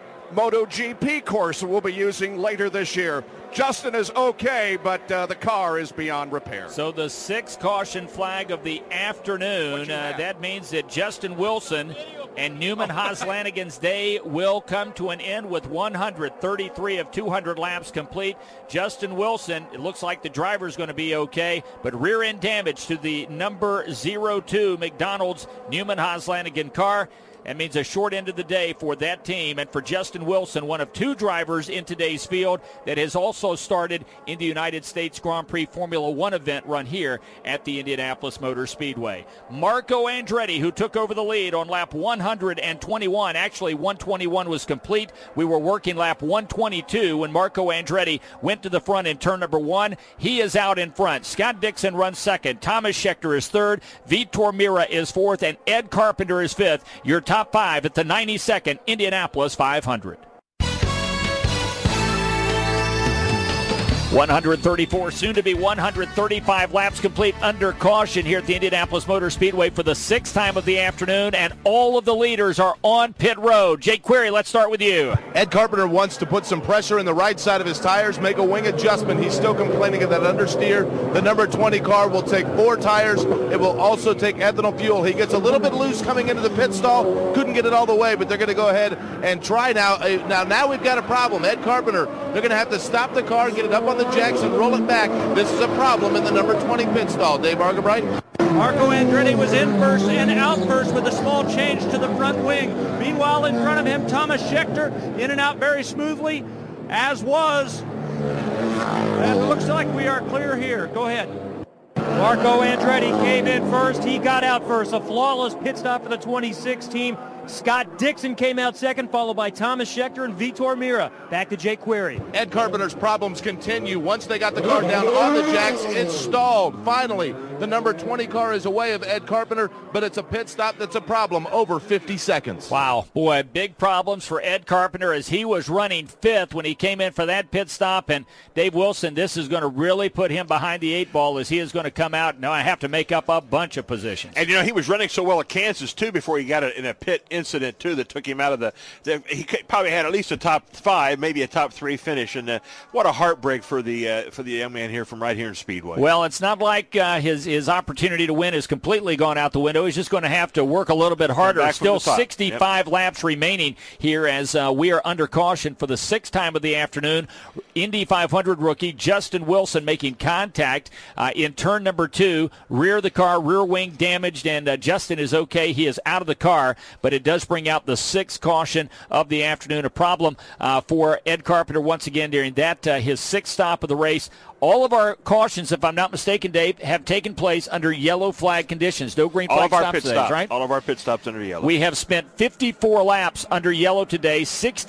MotoGP course that we'll be using later this year. Justin is okay, but the car is beyond repair. So the 6th caution flag of the afternoon, that means that Justin Wilson and Newman Haas Lanigan's day will come to an end with 133 of 200 laps complete. Justin Wilson, it looks like the driver's going to be okay, but rear end damage to the number 02 McDonald's Newman Haas Lanigan car. That means a short end of the day for that team and for Justin Wilson, one of 2 drivers in today's field that has also started in the United States Grand Prix Formula One event run here at the Indianapolis Motor Speedway. Marco Andretti, who took over the lead on lap 121. Actually, 121 was complete. We were working lap 122 when Marco Andretti went to the front in turn number 1. He is out in front. Scott Dixon runs 2nd. Thomas Schechter is 3rd. Vitor Mira is 4th. And Ed Carpenter is 5th. Your top 5 at the 92nd Indianapolis 500. 134, soon to be 135 laps complete under caution here at the Indianapolis Motor Speedway for the 6th time of the afternoon, and all of the leaders are on pit road. Jake Query, let's start with you. Ed Carpenter wants to put some pressure in the right side of his tires, make a wing adjustment. He's still complaining of that understeer. The number 20 car will take 4 tires. It will also take ethanol fuel. He gets a little bit loose coming into the pit stall. Couldn't get it all the way, but they're going to go ahead and try now. Now we've got a problem. Ed Carpenter, they're going to have to stop the car, get it up on the jacks and roll it back. This is a problem in the number 20 pit stall. Dave Argabright. Marco Andretti was in first and out first with a small change to the front wing. Meanwhile, in front of him, Thomas Schechter in and out very smoothly, as was. And it looks like we are clear here. Go ahead. Marco Andretti came in first. He got out first. A flawless pit stop for the 26 team. Scott Dixon came out second, followed by Thomas Schechter and Vitor Meira. Back to Jake Query. Ed Carpenter's problems continue. Once they got the car down on the jacks, it stalled. Finally, the number 20 car is away of Ed Carpenter, but it's a pit stop that's a problem over 50 seconds. Wow. Boy, big problems for Ed Carpenter as he was running fifth when he came in for that pit stop. And Dave Wilson, this is going to really put him behind the 8 ball as he is going to come out. Now I have to make up a bunch of positions. And, he was running so well at Kansas, too, before he got in a pit incident, too, that took him out of he probably had at least a top 5, maybe a top 3 finish. And what a heartbreak for the young man here from right here in Speedway. Well, it's not like his opportunity to win is completely gone out the window. He's just going to have to work a little bit harder. Still 65 laps remaining here as we are under caution for the 6th time of the afternoon. Indy 500 rookie Justin Wilson making contact in turn number 2. Rear of the car, rear wing damaged, and Justin is okay. He is out of the car, but it does bring out the 6th caution of the afternoon. A problem for Ed Carpenter once again during that his 6th stop of the race. All of our cautions, if I'm not mistaken, Dave, have taken place under yellow flag conditions. No green flag stops today, right? All of our pit stops under yellow. We have spent 54 laps under yellow today,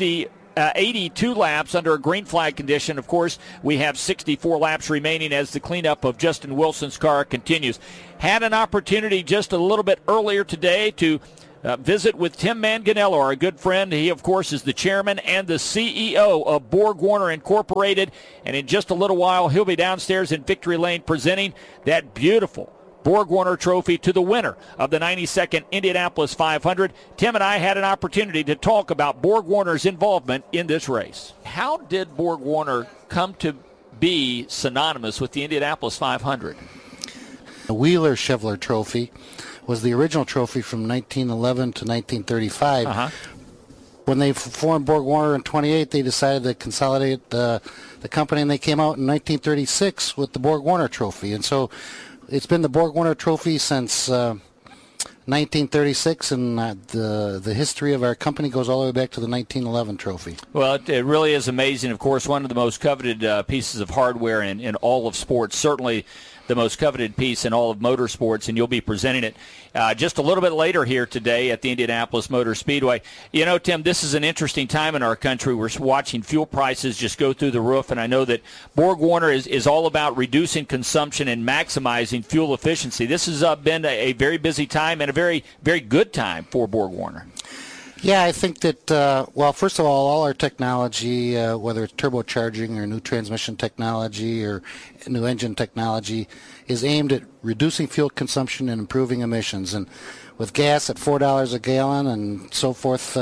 82 laps under a green flag condition. Of course, we have 64 laps remaining as the cleanup of Justin Wilson's car continues. Had an opportunity just a little bit earlier today to visit with Tim Manganello, our good friend. He, of course, is the chairman and the CEO of BorgWarner Incorporated. And in just a little while, he'll be downstairs in Victory Lane presenting that beautiful BorgWarner trophy to the winner of the 92nd Indianapolis 500. Tim and I had an opportunity to talk about BorgWarner's involvement in this race. How did BorgWarner come to be synonymous with the Indianapolis 500? The Wheeler Chevrolet Trophy was the original trophy from 1911 to 1935. When they formed BorgWarner in 28, they decided to consolidate the company, and they came out in 1936 with the BorgWarner Trophy. And so it's been the BorgWarner Trophy since 1936, and the history of our company goes all the way back to the 1911 trophy. Well, it really is amazing. Of course, one of the most coveted pieces of hardware in all of sports, certainly the most coveted piece in all of motorsports, and you'll be presenting it just a little bit later here today at the Indianapolis Motor Speedway. You know, Tim, this is an interesting time in our country. We're watching fuel prices just go through the roof, and I know that BorgWarner is all about reducing consumption and maximizing fuel efficiency. This has been a very busy time and a very, very good time for BorgWarner. Yeah, I think that, well, first of all our technology, whether it's turbocharging or new transmission technology or new engine technology, is aimed at reducing fuel consumption and improving emissions. And with gas at $4 a gallon and so forth,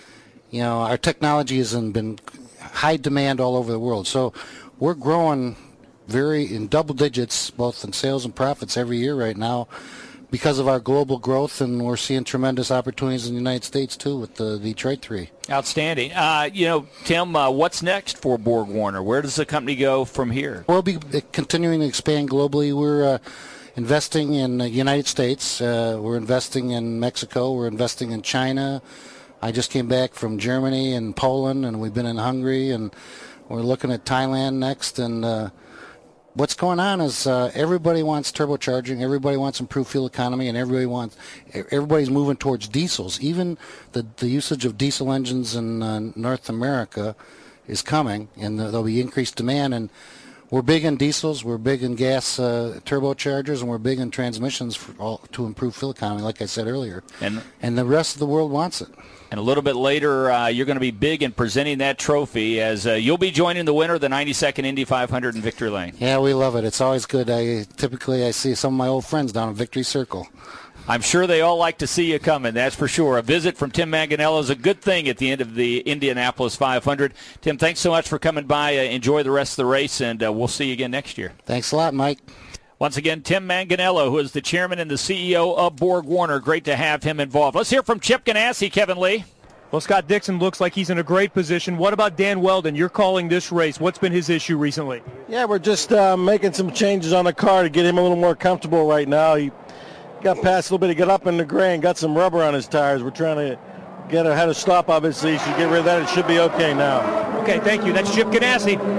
our technology has been high demand all over the world. So we're growing in double digits, both in sales and profits every year right now, because of our global growth, and we're seeing tremendous opportunities in the United States, too, with the Detroit 3. Outstanding. Tim, what's next for BorgWarner? Where does the company go from here? We'll be continuing to expand globally. We're investing in the United States. We're investing in Mexico. We're investing in China. I just came back from Germany and Poland, and we've been in Hungary, and we're looking at Thailand next, and what's going on is everybody wants turbocharging, everybody wants improved fuel economy, and everybody's moving towards diesels. Even the usage of diesel engines in North America is coming, and there'll be increased demand. And we're big in diesels, we're big in gas turbochargers, and we're big in transmissions to improve fuel economy, like I said earlier. And the rest of the world wants it. And a little bit later, you're going to be big in presenting that trophy as you'll be joining the winner of the 92nd Indy 500 in Victory Lane. Yeah, we love it. It's always good. Typically I see some of my old friends down at Victory Circle. I'm sure they all like to see you coming, that's for sure. A visit from Tim Manganello is a good thing at the end of the Indianapolis 500. Tim, thanks so much for coming by. Enjoy the rest of the race, and we'll see you again next year. Thanks a lot, Mike. Once again, Tim Manganello, who is the chairman and the CEO of BorgWarner. Great to have him involved. Let's hear from Chip Ganassi, Kevin Lee. Well, Scott Dixon looks like he's in a great position. What about Dan Weldon? You're calling this race. What's been his issue recently? Yeah, we're just making some changes on the car to get him a little more comfortable right now. He got past a little bit. He got up in the grain, got some rubber on his tires. We're trying to get ahead of stop, obviously. He should get rid of that. It should be okay now. Okay, thank you. That's Chip Ganassi.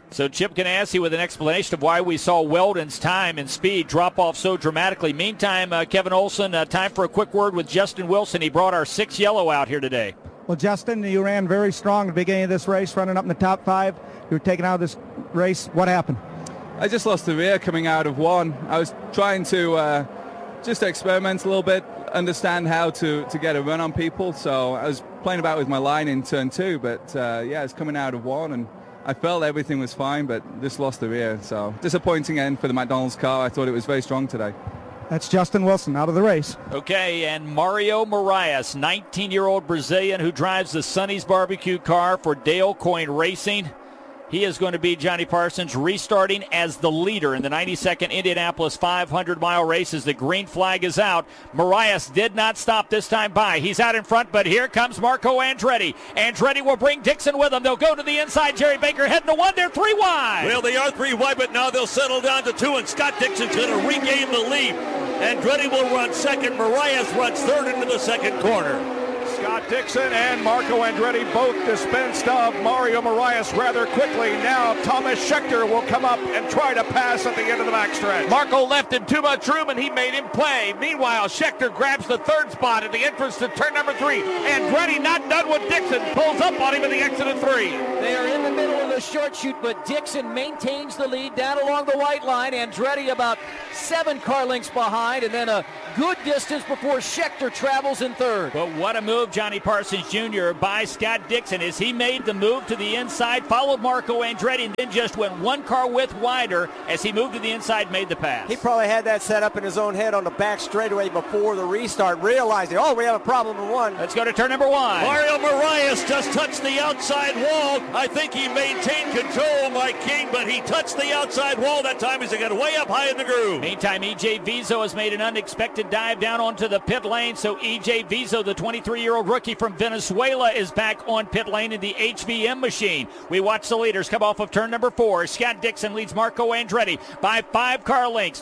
So Chip Ganassi with an explanation of why we saw Weldon's time and speed drop off so dramatically. Meantime, Kevin Olson, time for a quick word with Justin Wilson. He brought our 6 yellow out here today. Well, Justin, you ran very strong at the beginning of this race, running up in the top 5. You were taken out of this race. What happened? I just lost the rear coming out of 1. I was trying to just experiment a little bit, understand how to get a run on people. So I was playing about with my line in turn 2, but yeah, it's coming out of 1, and I felt everything was fine, but just lost the rear. So disappointing end for the McDonald's car. I thought it was very strong today. That's Justin Wilson out of the race. Okay, and Mario Moraes, 19-year-old Brazilian who drives the Sonny's barbecue car for Dale Coyne Racing. He is going to be, Johnny Parsons, restarting as the leader in the 92nd Indianapolis 500-mile race as the green flag is out. Moraes did not stop this time by. He's out in front, but here comes Marco Andretti. Andretti will bring Dixon with him. They'll go to the inside. Jerry Baker heading to 1. They're 3 wide. Well, they are 3 wide, but now they'll settle down to 2, and Scott Dixon's going to regain the lead. Andretti will run second. Moraes runs third into the second corner. Scott Dixon and Marco Andretti both dispensed of Mario Moraes rather quickly. Now Thomas Scheckter will come up and try to pass at the end of the backstretch. Marco left him too much room, and he made him play. Meanwhile, Scheckter grabs the 3rd spot at the entrance to turn number 3. Andretti not done with Dixon. Pulls up on him at the exit of 3. They are in the middle of the short shoot, but Dixon maintains the lead down along the white line. Andretti about 7 car lengths behind, and then a good distance before Scheckter travels in 3rd. But what a move, Johnny Parsons Jr. by Scott Dixon as he made the move to the inside, followed Marco Andretti, and then just went 1 car width wider as he moved to the inside, made the pass. He probably had that set up in his own head on the back straightaway before the restart, realizing, we have a problem in 1. Let's go to turn number 1. Mario Moraes just touched the outside wall. I think he maintained control, Mike King, but he touched the outside wall that time as he got way up high in the groove. Meantime, E.J. Vizo has made an unexpected dive down onto the pit lane, so E.J. Vizo, the 23-year-old rookie from Venezuela, is back on pit lane in the HVM machine. We watch the leaders come off of turn number 4. Scott Dixon leads Marco Andretti by 5 car lengths.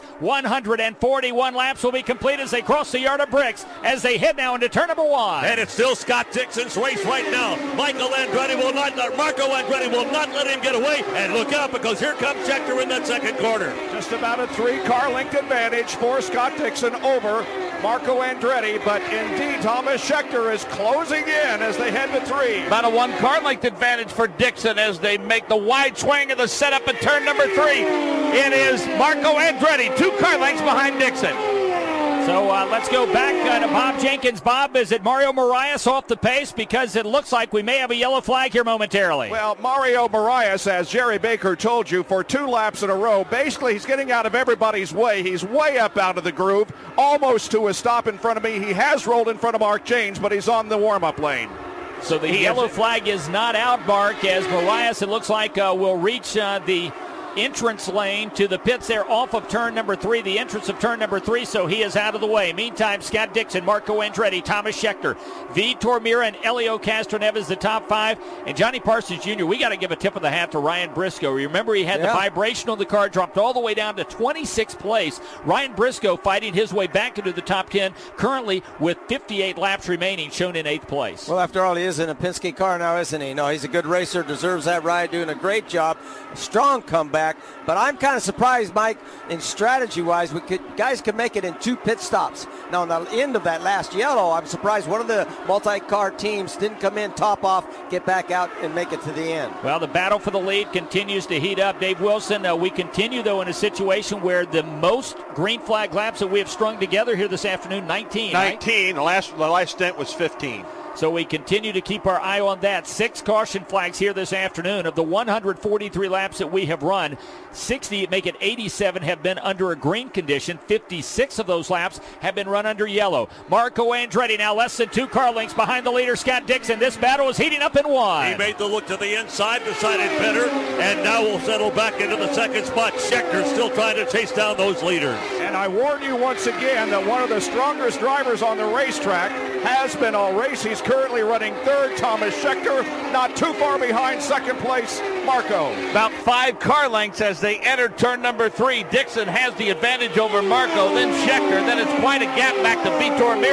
141 laps will be complete as they cross the yard of bricks as they head now into turn number 1. And it's still Scott Dixon's race right now. Marco Andretti will not let him get away. And look out, because here comes Scheckter in that second corner. Just about a 3-car length advantage for Scott Dixon over Marco Andretti, but indeed Thomas Scheckter is closing in as they head to 3. About a 1-car length advantage for Dixon as they make the wide swing of the setup at turn number 3. It is Marco Andretti, 2 car lengths behind Dixon. So let's go back to Bob Jenkins. Bob, is it Mario Moraes off the pace? Because it looks like we may have a yellow flag here momentarily. Well, Mario Moraes, as Jerry Baker told you, for 2 laps in a row, basically he's getting out of everybody's way. He's way up out of the groove, almost to a stop in front of me. He has rolled in front of Mark Janes, but he's on the warm-up lane. So the yellow flag is not out, Mark, as Moraes, it looks like, will reach the entrance lane to the pits there off of turn number 3, the entrance of turn number 3, so he is out of the way. Meantime, Scott Dixon, Marco Andretti, Thomas Scheckter, Vitor Mira, and Elio Castroneves, the top 5. And Johnny Parsons Jr., we got to give a tip of the hat to Ryan Briscoe. Remember, he had the vibration on the car, dropped all the way down to 26th place. Ryan Briscoe fighting his way back into the top 10, currently with 58 laps remaining, shown in 8th place. Well, after all, he is in a Penske car now, isn't he? No, he's a good racer, deserves that ride, doing a great job. Strong comeback, but I'm kind of surprised, Mike, in strategy-wise, guys could make it in 2 pit stops. Now, on the end of that last yellow, I'm surprised one of the multi-car teams didn't come in, top off, get back out, and make it to the end. Well, the battle for the lead continues to heat up. Dave Wilson, we continue, though, in a situation where the most green flag laps that we have strung together here this afternoon, 19. 19. Right? The last stint was 15. So we continue to keep our eye on that. 6 caution flags here this afternoon. Of the 143 laps that we have run, 60, make it 87, have been under a green condition. 56 of those laps have been run under yellow. Marco Andretti now less than 2 car lengths behind the leader, Scott Dixon. This battle is heating up in 1. He made the look to the inside, decided better, and now will settle back into the second spot. Scheckter still trying to chase down those leaders. And I warn you once again that one of the strongest drivers on the racetrack has been all race. He's currently running 3rd, Thomas Scheckter, not too far behind 2nd place, Marco. About 5 car lengths as they enter turn number 3. Dixon has the advantage over Marco, then Scheckter, then it's quite a gap back to Vitor Mira.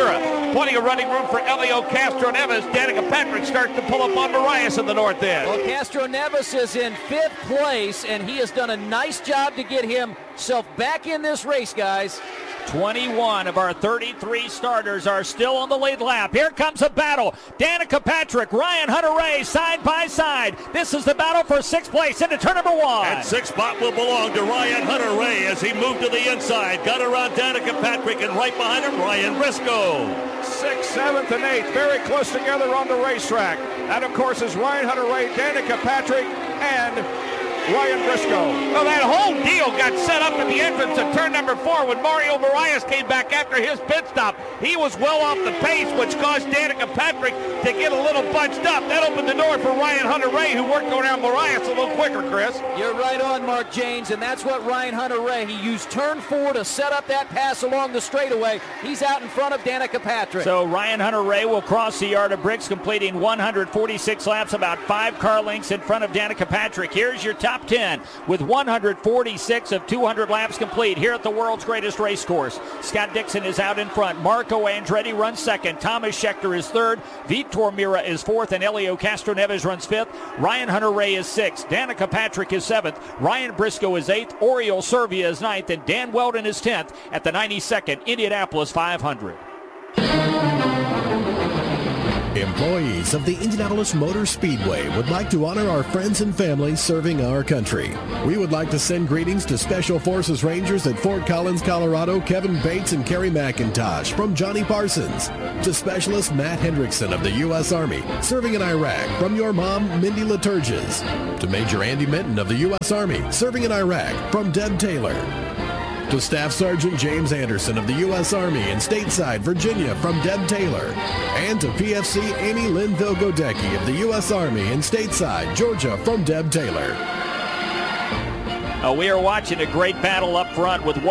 Plenty of running room for Elio Castroneves. Danica Patrick starts to pull up on Marias in the north end. Well, Castroneves is in 5th place, and he has done a nice job to get himself back in this race, guys. 21 of our 33 starters are still on the lead lap. Here comes a battle. Danica Patrick, Ryan Hunter-Reay side by side. This is the battle for 6th place into turn number 1. And 6th spot will belong to Ryan Hunter-Reay as he moved to the inside. Got around Danica Patrick, and right behind him, Ryan Briscoe. 6th, 7th, and 8th, very close together on the racetrack. That, of course, is Ryan Hunter-Reay, Danica Patrick, and Ryan Briscoe. Well, that whole deal got set up at the entrance of turn number 4 when Mario Marias came back after his pit stop. He was well off the pace, which caused Danica Patrick to get a little bunched up. That opened the door for Ryan Hunter-Reay, who worked around Marias a little quicker, Chris. You're right on, Mark James, and that's what Ryan Hunter-Reay, he used turn 4 to set up that pass along the straightaway. He's out in front of Danica Patrick. So Ryan Hunter-Reay will cross the yard of bricks, completing 146 laps, about 5 car lengths in front of Danica Patrick. Here's your top 10 with 146 of 200 laps complete here at the world's greatest race course. Scott Dixon is out in front. Marco Andretti runs second. Thomas Scheckter is third. Vitor Mira is fourth, and Elio Castroneves runs fifth. Ryan Hunter-Reay is sixth. Danica Patrick is seventh. Ryan Briscoe is eighth. Oriol Servia is ninth, and Dan Weldon is 10th at the 92nd Indianapolis 500. Employees of the Indianapolis Motor Speedway would like to honor our friends and family serving our country. We would like to send greetings to Special Forces Rangers at Fort Collins, Colorado, Kevin Bates and Kerry McIntosh from Johnny Parsons. To Specialist Matt Hendrickson of the U.S. Army, serving in Iraq, from your mom, Mindy Liturges. To Major Andy Minton of the U.S. Army, serving in Iraq, from Deb Taylor. To Staff Sergeant James Anderson of the U.S. Army in Stateside, Virginia, from Deb Taylor. And to PFC Amy Linville Godecki of the U.S. Army in Stateside, Georgia, from Deb Taylor. We are watching a great battle up front with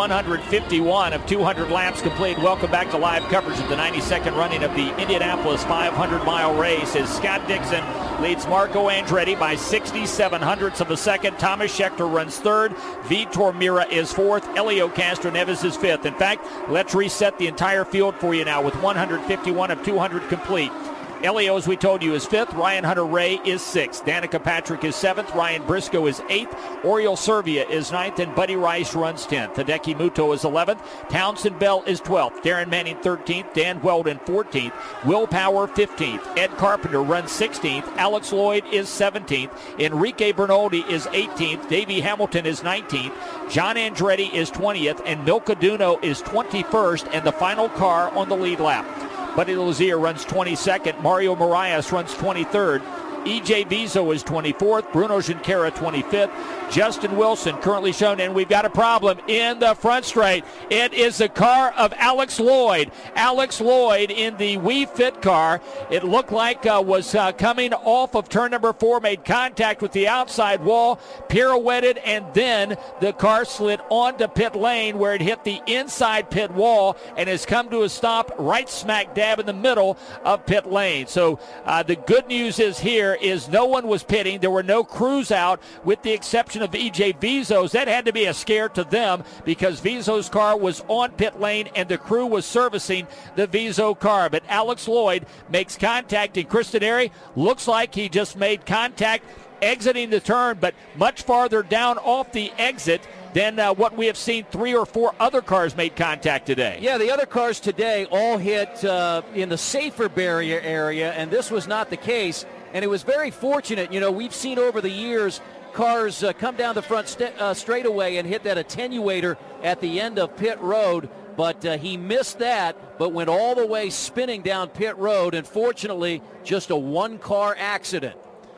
151 of 200 laps complete. Welcome back to live coverage of the 92nd running of the Indianapolis 500-mile race as Scott Dixon leads Marco Andretti by 67/100ths of a second. Thomas Scheckter runs third. Vitor Mira is fourth. Elio Castroneves is fifth. In fact, let's reset the entire field for you now with 151 of 200 complete. Elio, as we told you, is fifth. Ryan Hunter-Reay is sixth. Danica Patrick is seventh. Ryan Briscoe is eighth. Oriol Servia is ninth, and Buddy Rice runs 10th. Hideki Muto is 11th. Townsend Bell is 12th. Darren Manning 13th. Dan Weldon 14th. Will Power 15th. Ed Carpenter runs 16th. Alex Lloyd is 17th. Enrique Bernoldi is 18th. Davey Hamilton is 19th. John Andretti is 20th, and Milka Duno is 21st, and the final car on the lead lap. Buddy Lazier runs 22nd. Mario Marias runs 23rd. E.J. Vizo is 24th. Bruno Junqueira 25th. Justin Wilson currently shown, and we've got a problem in the front straight. It is the car of Alex Lloyd. Alex Lloyd in the We Fit car. It looked like was coming off of turn number 4, made contact with the outside wall, pirouetted, and then the car slid onto pit lane where it hit the inside pit wall and has come to a stop right smack dab in the middle of pit lane. So the good news is no one was pitting. There were no crews out with the exception of E.J. Vizo's. That had to be a scare to them because Vizo's car was on pit lane and the crew was servicing the Vizo car. But Alex Lloyd makes contact, and Kristen Airy looks like he just made contact exiting the turn, but much farther down off the exit than what we have seen 3 or 4 other cars made contact today. Yeah, the other cars today all hit in the safer barrier area, and this was not the case. And it was very fortunate. You know, we've seen over the years cars come down the front straightaway and hit that attenuator at the end of pit road. But he missed that, but went all the way spinning down pit road. And fortunately, just a one-car accident.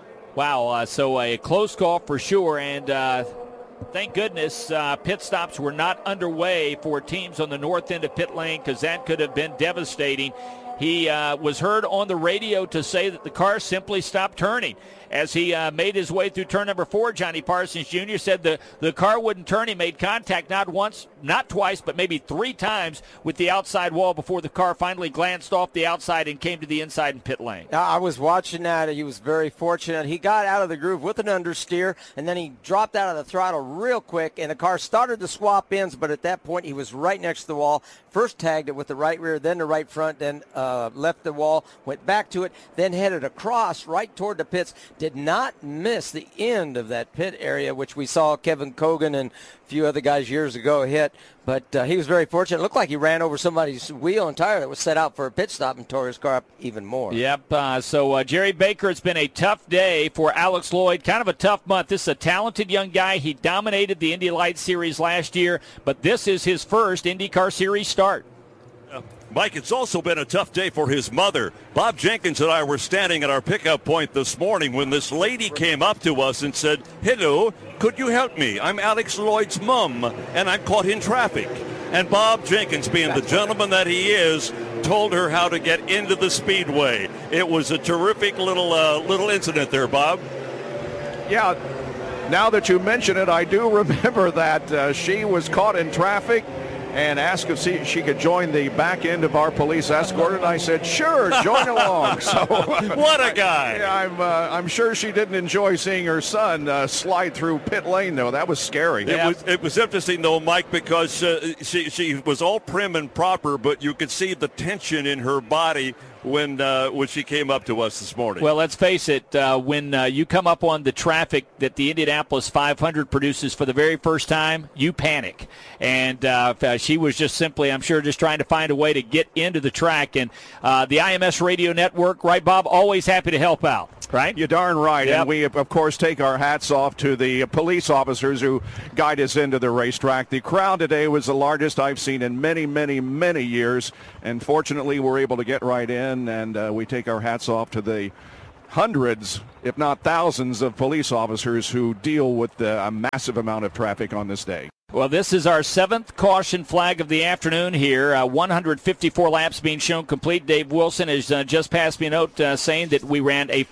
Wow, so a close call for sure. And thank goodness pit stops were not underway for teams on the north end of pit lane because that could have been devastating. He was heard on the radio to say that the car simply stopped turning. as he made his way through turn number 4. Johnny Parsons Jr. said the car wouldn't turn. He made contact not once, not twice, but maybe 3 times with the outside wall before the car finally glanced off the outside and came to the inside in pit lane. I was watching that. He was very fortunate. He got out of the groove with an understeer, and then he dropped out of the throttle real quick, and the car started to swap ends, but at that point he was right next to the wall. First tagged it with the right rear, then the right front, then left the wall, went back to it, then headed across right toward the pits. Did not miss the end of that pit area, which we saw Kevin Cogan and a few other guys years ago hit. But he was very fortunate. It looked like he ran over somebody's wheel and tire that was set out for a pit stop and tore his car up even more. Yep. So Jerry Baker, it's been a tough day for Alex Lloyd. Kind of a tough month. This is a talented young guy. He dominated the Indy Lights Series last year, but this is his first IndyCar Series start. Mike, it's also been a tough day for his mother. Bob Jenkins and I were standing at our pickup point this morning when this lady came up to us and said, "Hello, could you help me? I'm Alex Lloyd's mom, and I'm caught in traffic." And Bob Jenkins, being the gentleman that he is, told her how to get into the speedway. It was a terrific little incident there, Bob. Yeah, now that you mention it, I do remember that she was caught in traffic and asked if she could join the back end of our police escort, and I said, sure, join along. So, what a guy! I'm sure she didn't enjoy seeing her son slide through pit lane, though. That was scary. It was interesting, though, Mike, because she was all prim and proper, but you could see the tension in her body when she came up to us this morning. Well, let's face it, when you come up on the traffic that the Indianapolis 500 produces for the very first time, you panic. And she was just simply, I'm sure, just trying to find a way to get into the track. And the IMS Radio Network, right, Bob, always happy to help out, right? You're darn right. Yep. And we, of course, take our hats off to the police officers who guide us into the racetrack. The crowd today was the largest I've seen in many, many, many years. And fortunately, we're able to get right in. And we take our hats off to the hundreds, if not thousands, of police officers who deal with a massive amount of traffic on this day. Well, this is our 7th caution flag of the afternoon here. 154 laps being shown complete. Dave Wilson has just passed me a note saying that we ran a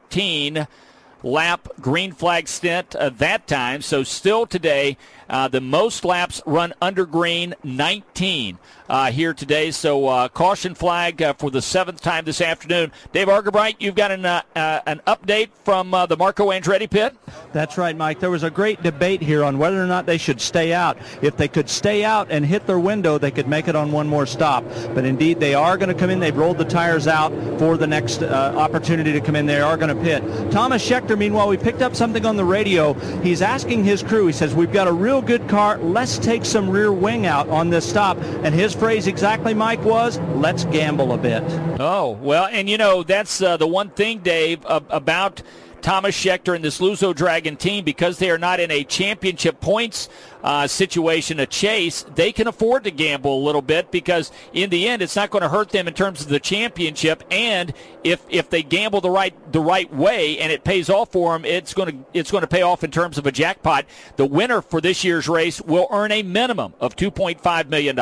14-lap green flag stint that time. So still today, the most laps run under green, 19 here today. So caution flag for the 7th time this afternoon. Dave Argabright, you've got an update from the Marco Andretti pit? That's right, Mike. There was a great debate here on whether or not they should stay out. If they could stay out and hit their window, they could make it on one more stop. But indeed, they are going to come in. They've rolled the tires out for the next opportunity to come in. They are going to pit. Thomas Scheckter, meanwhile, we picked up something on the radio. He's asking his crew, he says, we've got a real good car. Let's take some rear wing out on this stop. And his phrase exactly, Mike, was, let's gamble a bit. Oh, well, and you know, that's the one thing, Dave, about Thomas Scheckter and this Lusso Dragon team, because they are not in a championship points situation, a chase, they can afford to gamble a little bit, because in the end it's not going to hurt them in terms of the championship. And if they gamble the right way and it pays off for them, it's going to pay off in terms of a jackpot. The winner for this year's race will earn a minimum of $2.5 million.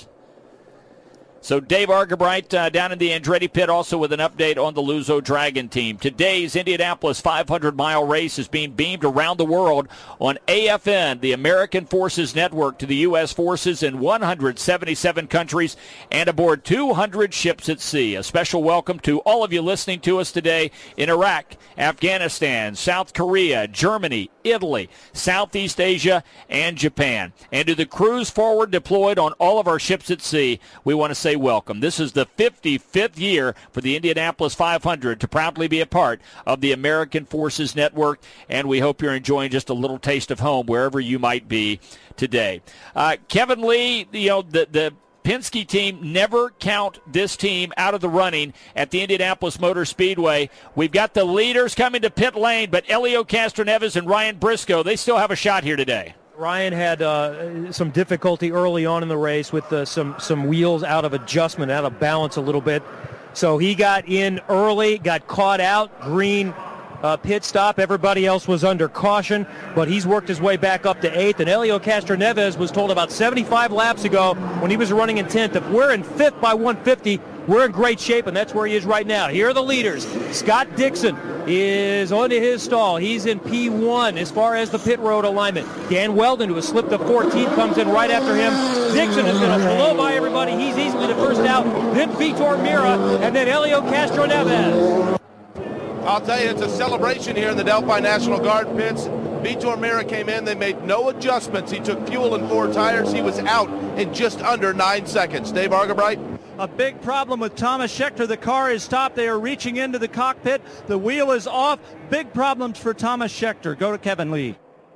So Dave Argabright down in the Andretti pit, also with an update on the Lusso Dragon team. Today's Indianapolis 500-mile race is being beamed around the world on AFN, the American Forces Network, to the U.S. forces in 177 countries and aboard 200 ships at sea. A special welcome to all of you listening to us today in Iraq, Afghanistan, South Korea, Germany, Italy, Southeast Asia, and Japan. And to the crews forward deployed on all of our ships at sea, we want to say welcome. This is the 55th year for the Indianapolis 500 to proudly be a part of the American Forces Network, and we hope you're enjoying just a little taste of home wherever you might be today. Kevin Lee, the Penske team, never count this team out of the running at the Indianapolis Motor Speedway. We've got the leaders coming to pit lane, but Helio Castroneves and Ryan Briscoe, they still have a shot here today. Ryan had some difficulty early on in the race with some wheels out of adjustment, out of balance a little bit. So he got in early, got caught out, green pit stop. Everybody else was under caution, but he's worked his way back up to 8th. And Helio Castroneves was told about 75 laps ago when he was running in 10th, if we're in 5th by 150, we're in great shape, and that's where he is right now. Here are the leaders. Scott Dixon is onto his stall. He's in P1 as far as the pit road alignment. Dan Weldon, who has slipped to 14th, comes in right after him. Dixon has been below by everybody. He's easily the first out. Then Vitor Mira, and then Helio Castroneves. I'll tell you, it's a celebration here in the Delphi National Guard pits. Vitor Mira came in. They made no adjustments. He took fuel and 4 tires. He was out in just under 9 seconds. Dave Argabright. A big problem with Thomas Scheckter. The car is stopped. They are reaching into the cockpit. The wheel is off. Big problems for Thomas Scheckter. Go to Kevin Lee.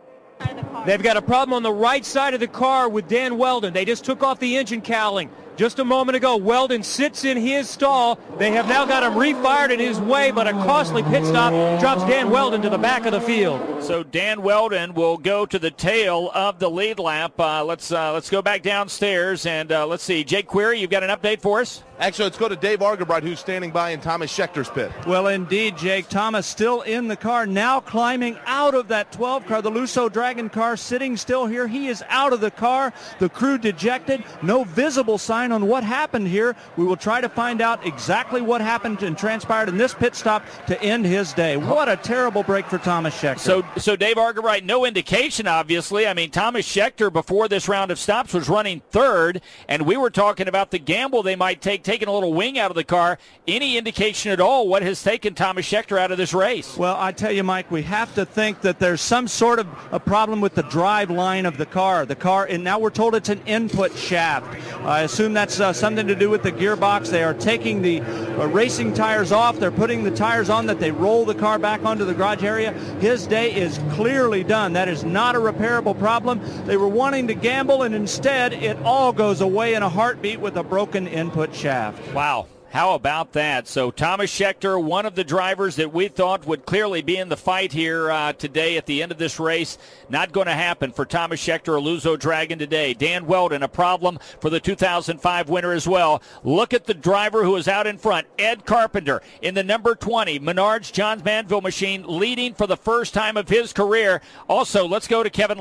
They've got a problem on the right side of the car with Dan Weldon. They just took off the engine cowling just a moment ago. Weldon sits in his stall. They have now got him refired in his way, but a costly pit stop drops Dan Weldon to the back of the field. So Dan Weldon will go to the tail of the lead lap. Let's go back downstairs and let's see. Jake Query, you've got an update for us? Actually, let's go to Dave Argabright, who's standing by in Thomas Schechter's pit. Well, indeed, Jake. Thomas still in the car, now climbing out of that 12 car, the Lusso Dragon car, sitting still here. He is out of the car. The crew dejected. No visible sign on what happened here. We will try to find out exactly what happened and transpired in this pit stop to end his day. What a terrible break for Thomas Scheckter. So Dave Argabright, no indication, obviously. I mean, Thomas Scheckter, before this round of stops, was running third, and we were talking about the gamble they might take, taking a little wing out of the car. Any indication at all what has taken Thomas Scheckter out of this race? Well, I tell you, Mike, we have to think that there's some sort of a problem with the drive line of the car. And now we're told it's an input shaft. I assume that's something to do with the gearbox. They are taking the racing tires off. They're putting the tires on that they roll the car back onto the garage area. His day is clearly done. That is not a repairable problem. They were wanting to gamble, and instead it all goes away in a heartbeat with a broken input shaft. Wow. How about that? So Thomas Scheckter, one of the drivers that we thought would clearly be in the fight here today at the end of this race. Not going to happen for Thomas Scheckter, a Lusso Dragon today. Dan Weldon, a problem for the 2005 winner as well. Look at the driver who is out in front, Ed Carpenter, in the number 20, Menards Johns Manville machine, leading for the first time of his career. Also, let's go to Kevin